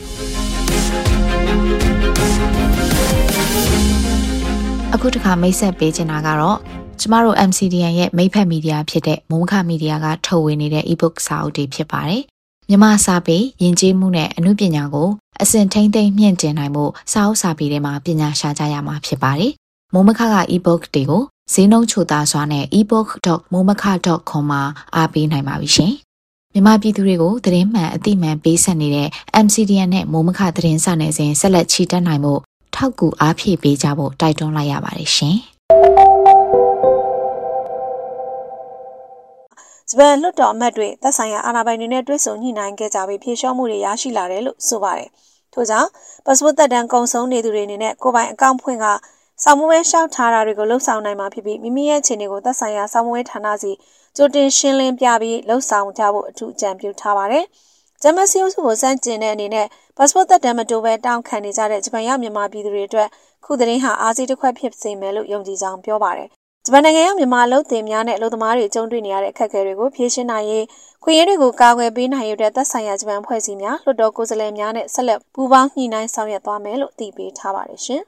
အခုတစ်ခါမိတ်ဆက်ပေးချင်တာကတော့ကျမတို့ MCDN ရဲ့မိတ်ဖက်မီဒီယာဖြစ်တဲ့မုံခမီဒီယာကထုတ်ဝေနေတဲ့ e-book စာအုပ်တွေဖြစ်ပါတယ်။မြန်မာစာပေယဉ်ကျေးမှုနဲ့အမှုပညာကိုအစဉ်ထိန်းသိမ်းမြင့်တင်နိုင်မှုစာအုပ်စာပေတွေမှာပညာရှာကြရမှာဖြစ်ပါတယ်။မုံမခက e-book တွေကိုဈေးနှုန်းချိုသားစွာနဲ့ ebook.momaka.com မှာအားပေးနိုင်ပါပြီရှင်။မြန်မာပြည်သူတွေကိုသတင်းမှန်အသိမှန်ပေးဆက်နေတဲ့ MCDN နဲ့မုံမခသတင်းစာနယ်စဉ်ဆက်လက်ချီတက်နိုင်မှုထောက်ကူအားဖြည့်ပေးကြဖို့တိုက်တွန်းလိုက်ရပါတယ်ရှင်။ဂျပန်လွှတ်တော်အမတ်တွေသက်ဆိုင်ရာအာဏာပိုင်တွေနဲ့တွေ့ဆုံညှိနှိုင်းခဲ့ကြပြီးဖြေလျှော့မှုတွေရရှိလာတယ်လို့ဆိုပါတယ်။ထို့ကြောင့်ပတ်စပို့သက်တမ်းကုန်ဆုံးနေသူတွေအနေနဲ့ကိုယ်ပိုင်အကောင့်ဖွင့်ကဆောင်မွေးရှောက်ထားတာတွေကိုလှုပ်ဆောင်နိုင်မှာဖြစ်ပြီးမိမိရဲ့အခြေအနေကိုသက်ဆိုင်ရာဆောင်မွေးဌာနစီကြိုတင်ရှင်းလင်းပြပြီးလှုပ်ဆောင်ကြဖို့အထူးအကြံပြုထားပါတယ်။ဂျမစီယိုစုကိုစန့်ကျင်တဲ့အနေနဲ့ပတ်စပို့သက်တမ်းမတိုးဘဲတောင်းခံနေကြတဲ့ဂျပန်ရောက်မြန်မာပြည်သူတွေအတွက်ခုသတင်းဟာအားစီးတစ်ခွက်ဖြစ်စေမယ်လို့ယုံကြည်ကြောင်းပြောပါတယ်ဂျပန်နိုင်ငံရောက်မြန်မာလူသင်များနဲ့အလုပ်သမားတွေကြုံတွေ့နေရတဲ့အခက်အခဲတွေကိုဖြေရှင်းနိုင်ရေးခွင့်ရတွေကိုကာကွယ်ပေးနိုင်ရတဲ့သက်ဆိုင်ရာဂျပန်ဖွဲ့စည်းများလွှတ်တော်ကိုယ်စားလှယ်များနဲ့ဆက်လက်ပူးပေါင်းညှိနှိုင်းဆောင်ရွက်သွားမယ်လို့တည်ပေးထားပါတယ်ရှင်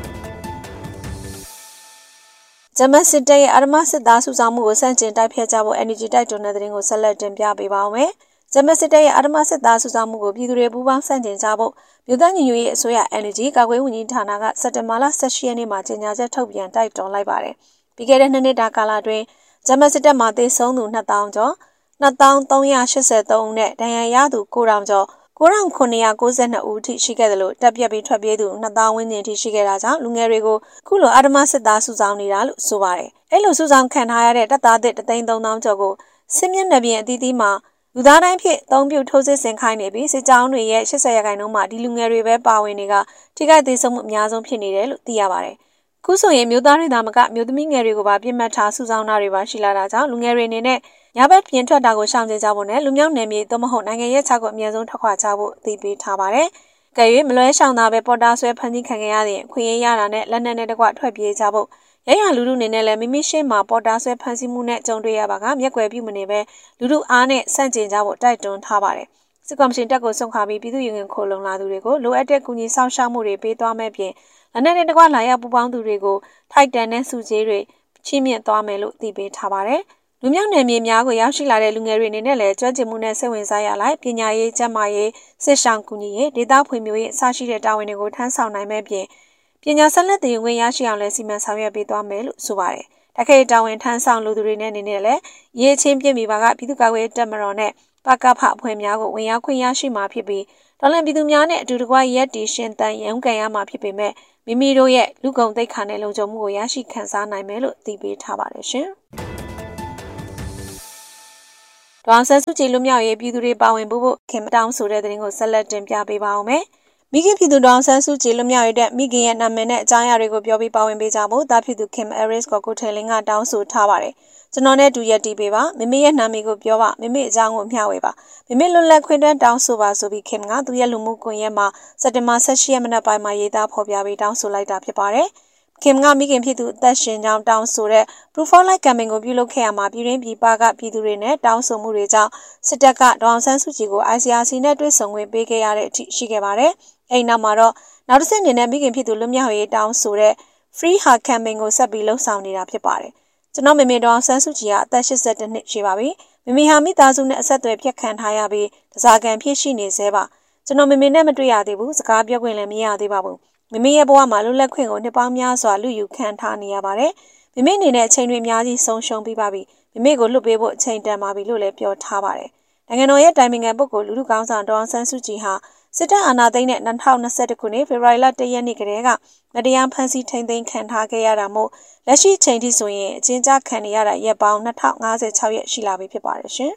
။ဂျမန်စစ်တပ်ရဲ့အာရမစစ်သားစုဆောင်မှုကိုစန့်ကျင်တိုက်ဖျက်ကြဖို့ NUG တိုက်တွန်းတဲ့သတင်းကိုဆက်လက်တင်ပြပေးပါောင်းမယ်။ဂျမစစ်တပ်ရဲ့အာဓမစစ်သားစုဆောင်မှုကိုပြည်သူတွေပူးပေါင်းဆန့်ကျင်ကြဖို့မြို့သားညီညွတ်ရေးအစိုးရ NUG ကာကွယ်ဝန်ကြီးဌာနကစက်တင်ဘာလ18ရက်နေ့မှာကြေညာချက်ထုတ်ပြန်တိုက်တွန်းလိုက်ပါတယ်။ပြီးခဲ့တဲ့2နှစ်တာကာလအတွင်းဂျမစစ်တပ်မှာသေဆုံးသူ2000ကျော်2383ဦးနဲ့ဒဏ်ရာရသူ9000ကျော်9992ဦးထိရှိခဲ့တယ်လို့တပ်ပြက်ပြီးထွက်ပြေးသူ2000ဝန်းကျင်ထိရှိခဲ့တာကြောင့်လူငယ်တွေကိုခုလိုအာဓမစစ်သားစုဆောင်နေတာလို့ဆိုပါတယ်။အဲ့လိုစုဆောင်ခံထားရတဲ့တပ်သားသစ်33000ကျော်ကိုစစ်မျက်နှာပြင်အသီးသီးမှာလူသားတိုင်းဖြစ်အုံပြုထိုးစစ်ဆင်ခိုင်းနေပြီးစစ်ကြောင်းတွေရဲ့80%မှာဒီလူငယ်တွေပဲပါဝင်နေကထိခိုက်သေးဆုံးမှုအများဆုံးဖြစ်နေတယ်လို့သိရပါတယ်။ခုဆိုရင်မျိုးသားတွေသာမကမျိုးသမီးငယ်တွေကိုပါပြစ်မှတ်ထားစုဆောင်တာတွေပါရှိလာတာကြောင့်လူငယ်တွေအနေနဲ့ညဘက်ပြင်ထွက်တာကိုရှောင်ကျဉ်ကြဖို့နဲ့လူမျိုးနယ်မြေသို့မဟုတ်နိုင်ငံရဲ့ခြားကိုအမြဲဆုံးထွက်ခွာကြဖို့အသိပေးထားပါတယ်။ကဲ၍မလွဲရှောင်တာပဲပေါ်တာဆွဲဖန်တီးခံရတဲ့ခွင့်ရရတာနဲ့လက်နက်နဲ့တကွထွက်ပြေးကြဖို့ရရလူလူနေနဲ့လည်းမိမိရှင်းမှာပေါ်တာဆွဲဖန်ဆီးမှုနဲ့ကြုံတွေ့ရပါကမျက်ကွယ်ပြုမနေပဲလူလူအားနဲ့ဆန့်ကျင်ကြဖို့တိုက်တွန်းထားပါတယ်။စစ်ကော်မရှင်တပ်ကိုဆုံးခါပြီးပြည်သူ့ရင်ခိုလုံလာသူတွေကိုလိုအပ်တဲ့ကူညီဆောင်ရှောက်မှုတွေပေးသွားမဲ့ပြင်လက်နက်နဲ့တကွလာရောက်ပူးပေါင်းသူတွေကိုထိုက်တန်တဲ့စုကြီးတွေချီးမြှင့်သွားမယ်လို့သိပေးထားပါတယ်။လူမျိုးနယ်မြေများကိုရောက်ရှိလာတဲ့လူငယ်တွေအနေနဲ့လည်းကျွမ်းကျင်မှုနဲ့စိတ်ဝင်စားရလိုက်ပညာရေးကျန်းမာရေးစစ်ဆောင်ကူညီရေးဒေသဖွံ့ဖြိုးရေးအစရှိတဲ့တာဝန်တွေကိုထမ်းဆောင်နိုင်မဲ့ပြင်ပညာဆက်လက်သင်ယူခွင့်ရရှိအောင်လည်းစီမံဆောင်ရွက်ပေးသွားမယ်လို့ဆိုပါတယ်။တက္ကသိုလ်တာဝန်ထမ်းဆောင်လူသူတွေနဲ့အနေနဲ့လည်းရေးချင်းပြည့်မိပါကပြည်သူ့ကာကွယ်တပ်မတော်နဲ့ပကဖအဖွဲ့များကိုဝင်ရောက်ခွင့်ရရှိမှာဖြစ်ပြီးတော်လှန်ပြည်သူများနဲ့အတူတကွရက်တီရှင်တန်ရုံးကန်ရမှာဖြစ်ပေမဲ့မိမိတို့ရဲ့လူကုန်သိက္ခာနဲ့လုံခြုံမှုကိုရရှိခံစားနိုင်မယ်လို့သိပေးထားပါတယ်ရှင်။ဒေါအောင်ဆန်းစုကြည်လူမျိုးရေးပြည်သူတွေပါဝင်ဖို့ခင်တောင်းဆိုတဲ့တဲ့ရင်ကိုဆက်လက်တင်ပြပေးပါအောင်မယ်။မိခင်ပြည်သူဒေါအောင်ဆန်းစုကြည်လူမျိုးရေးတဲ့မိခင်ရဲ့နာမည်နဲ့အကြောင်းအရာတွေကိုပြောပြီးပါဝင်ပေးကြဖို့တာဖြစ်သူခင်အဲရစ်ကိုထယ်လင်းကတောင်းဆိုထားပါတယ်။ကျွန်တော်နဲ့တူရက်တီးပေးပါမိမိရဲ့နာမည်ကိုပြောပါမိမိအကြောင်းကိုမျှဝေပါမိမိလွတ်လပ်ခွင့်တွန်းတောင်းဆိုပါဆိုပြီးခင်ကသူရဲ့လူမှုကွန်ရက်မှာစက်တင်ဘာ18ရက်မနက်ပိုင်းမှာရေးသားဖော်ပြပြီးတောင်းဆိုလိုက်တာဖြစ်ပါတယ်။ခင်ကမိခင်ဖြစ်သူအသက်ရှင်ကြောင်းတောင်းဆိုတဲ့ Proof of Life campaign ကိုပြုလုပ်ခဲ့ရမှာပြည်တွင်းပြည်ပကပြည်သူတွေနဲ့တောင်းဆိုမှုတွေကြောင့်စစ်တပ်ကဒေါအောင်ဆန်းစုကြည်ကို ICRC နဲ့တွေ့ဆုံခွင့်ပေးခဲ့ရတဲ့အထိရှိခဲ့ပါတယ်။အဲဒီနောက်မှာတော့နောက်တစ်ဆင့်အနေနဲ့မိခင်ဖြစ်သူလွတ်မြောက်ရေးတောင်းဆိုတဲ့ Free Her campaign ကိုဆက်ပြီးလှုပ်ဆောင်နေတာဖြစ်ပါတယ်။ကျွန်တော်မေမေဒေါအောင်ဆန်းစုကြည်ကအသက်82နှစ်ရှိပါပြီ။မေမေဟာမိသားစုနဲ့အဆက်အသွယ်ဖြတ်ခံထားရပြီးတစားကံဖြစ်ရှိနေသေးပါ။ကျွန်တော်မေမေနဲ့မတွေ့ရသေးဘူး။စကားပြောခွင့်လည်းမရသေးပါဘူး။မိမိရဲ့ဘဝမှာလွတ်လပ်ခွင့်ကိုနှစ်ပေါင်းများစွာလူယူခံထားနေရပါတယ်။မိမိအနေနဲ့အချိန်တွေအများကြီးဆုံးရှုံးပြီးပါပြီ။မိမိကိုလွတ်ပေးဖို့အချိန်တန်ပါပြီလို့လည်းပြောထားပါတယ်။နိုင်ငံတော်ရဲ့တိုင်ပင်ခံပုဂ္ဂိုလ်လူထုကောင်းဆောင်ဒေါအောင်ဆန်းစုကြည်ဟာစစ်တပ်အာဏာသိမ်းတဲ့2021ခုနှစ်ဖေဖော်ဝါရီလ1ရက်နေ့ကတည်းကမတရားဖမ်းဆီးထိန်းသိမ်းခံထားခဲ့ရတာမို့လက်ရှိချိန်ထိဆိုရင်အကျဉ်းချခံနေရတာရက်ပေါင်း2056ရက်ရှိလာပြီဖြစ်ပါတယ်ရှင်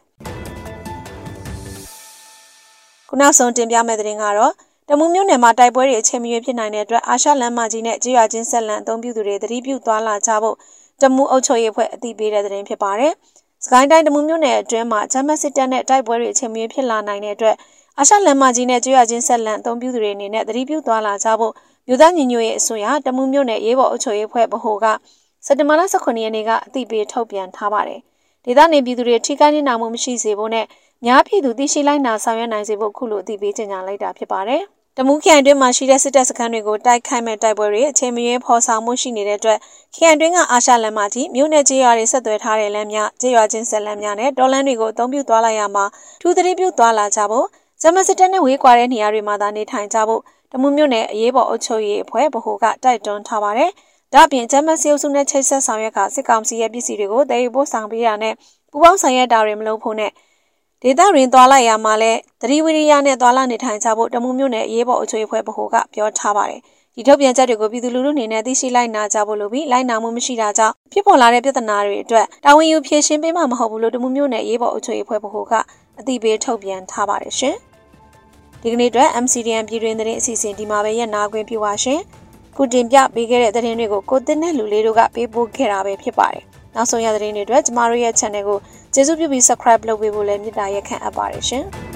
။ခုနောက်ဆုံးတင်ပြမယ့်သတင်းကတော့တမူးမြို့နယ်မှာတိုက်ပွဲတွေအချိန်မရွေးဖြစ်နိုင်တဲ့အတွက်အာရှလမ်းမကြီးနဲ့ကြေးရွာချင်းဆက်လန်အသုံးပြုသူတွေသတိပြုသွားလာကြဖို့တမူးအုပ်ချုပ်ရေးအဖွဲ့အသိပေးတဲ့သတင်းဖြစ်ပါတယ်။စကိုင်းတိုင်းတမူးမြို့နယ်အတွင်းမှာဂျမတ်စစ်တပ်နဲ့တိုက်ပွဲတွေအချိန်မရွေးဖြစ်လာနိုင်တဲ့အတွက်အာရှလမ်းမကြီးနဲ့ကြေးရွာချင်းဆက်လန်အသုံးပြုသူတွေအနေနဲ့သတိပြုသွားလာကြဖို့မြို့သားညီညွတ်ရေးအစိုးရတမူးမြို့နယ်ရေးပေါ်အုပ်ချုပ်ရေးအဖွဲ့ဗဟိုကစက်တင်ဘာလ18ရက်နေ့ကအသိပေးထုတ်ပြန်ထားပါတယ်။ဒေသနေပြည်သူတွေထိခိုက်နေတာမရှိစေဖို့နဲ့များပြည်သူသိရှိလိုက်နာဆောင်ရွက်နိုင်စေဖို့ခုလိုအသိပေးကြေညာလိုက်တာဖြစ်ပါတယ်။တမူးခရိုင်အတွင်းမှာရှိတဲ့စစ်တပ်စခန်းတွေကိုတိုက်ခိုက်မဲ့တိုက်ပွဲတွေအချိန်မရွေးဖော်ဆောင်မှုရှိနေတဲ့အတွက်ခရိုင်အတွင်းကအာရှလမ်းမကြီးမြို့နယ်ကြေးရွာတွေဆက်သွယ်ထားတဲ့လမ်းများကြေးရွာချင်းဆက်လမ်းများနဲ့တော်လမ်းတွေကိုအသုံးပြုသွားလိုက်ရမှာထူးသတိပြုသွားလာကြဖို့ဂျမစစ်တပ်နဲ့ဝေးကွာတဲ့နေရာတွေမှာသာနေထိုင်ကြဖို့တမူးမြို့နယ်အရေးပေါ်အုပ်ချုပ်ရေးအဖွဲ့ဗဟိုကတိုက်တွန်းထားပါတယ်။ဒါ့အပြင်ဂျမစီအုပ်စုနဲ့ချိတ်ဆက်ဆောင်ရွက်ကစစ်ကောင်စီရဲ့ပစ္စည်းတွေကိုတည်ယူပို့ဆောင်ပေးတာနဲ့ပူးပေါင်းဆောင်ရွက်တာတွေမလုပ်ဖို့နဲ့ဒေသရင်းသွားလိုက်ရမှာလဲသတိဝိရိယနဲ့သွားလာနေထိုင်ကြဖို့တမူးမြို့နယ်အရေးပေါ်အုပ်ချုပ်ရေးအဖွဲ့ဗဟိုကပြောထားပါတယ်။ဒီထုတ်ပြန်ချက်တွေကိုပြည်သူလူထုအနေနဲ့သိရှိလိုက်နာကြဖို့လိုပြီးလိုက်နာမှုမရှိတာကြောင့်ဖြစ်ပေါ်လာတဲ့ပြဿနာတွေအတွက်တာဝန်ယူဖြေရှင်းပေးမှာမဟုတ်ဘူးလို့တမူးမြို့နယ်အရေးပေါ်အုပ်ချုပ်ရေးအဖွဲ့ဗဟိုကအသိပေးထုတ်ပြန်ထားပါတယ်ရှင်။ဒီကနေ့အတွက် MCDN ပြည်တွင်းသတင်းအစီအစဉ်ဒီမှာပဲရနာခွင့်ပြုပါရှင်။ခုတင်ပြပေးခဲ့တဲ့သတင်းတွေကိုကိုတင်နဲ့လူလေးတို့ကပေးပို့ခဲ့တာပဲဖြစ်ပါတယ်။နောက်ဆုံးရသတင်းတွေအတွက်ကျမတို့ရဲ့ channel ကိုကျေးဇူးပြုပြီး subscribe လုပ်ပေးဖို့လည်းမေတ္တာရက်ခံအပ်ပါတယ်ရှင်။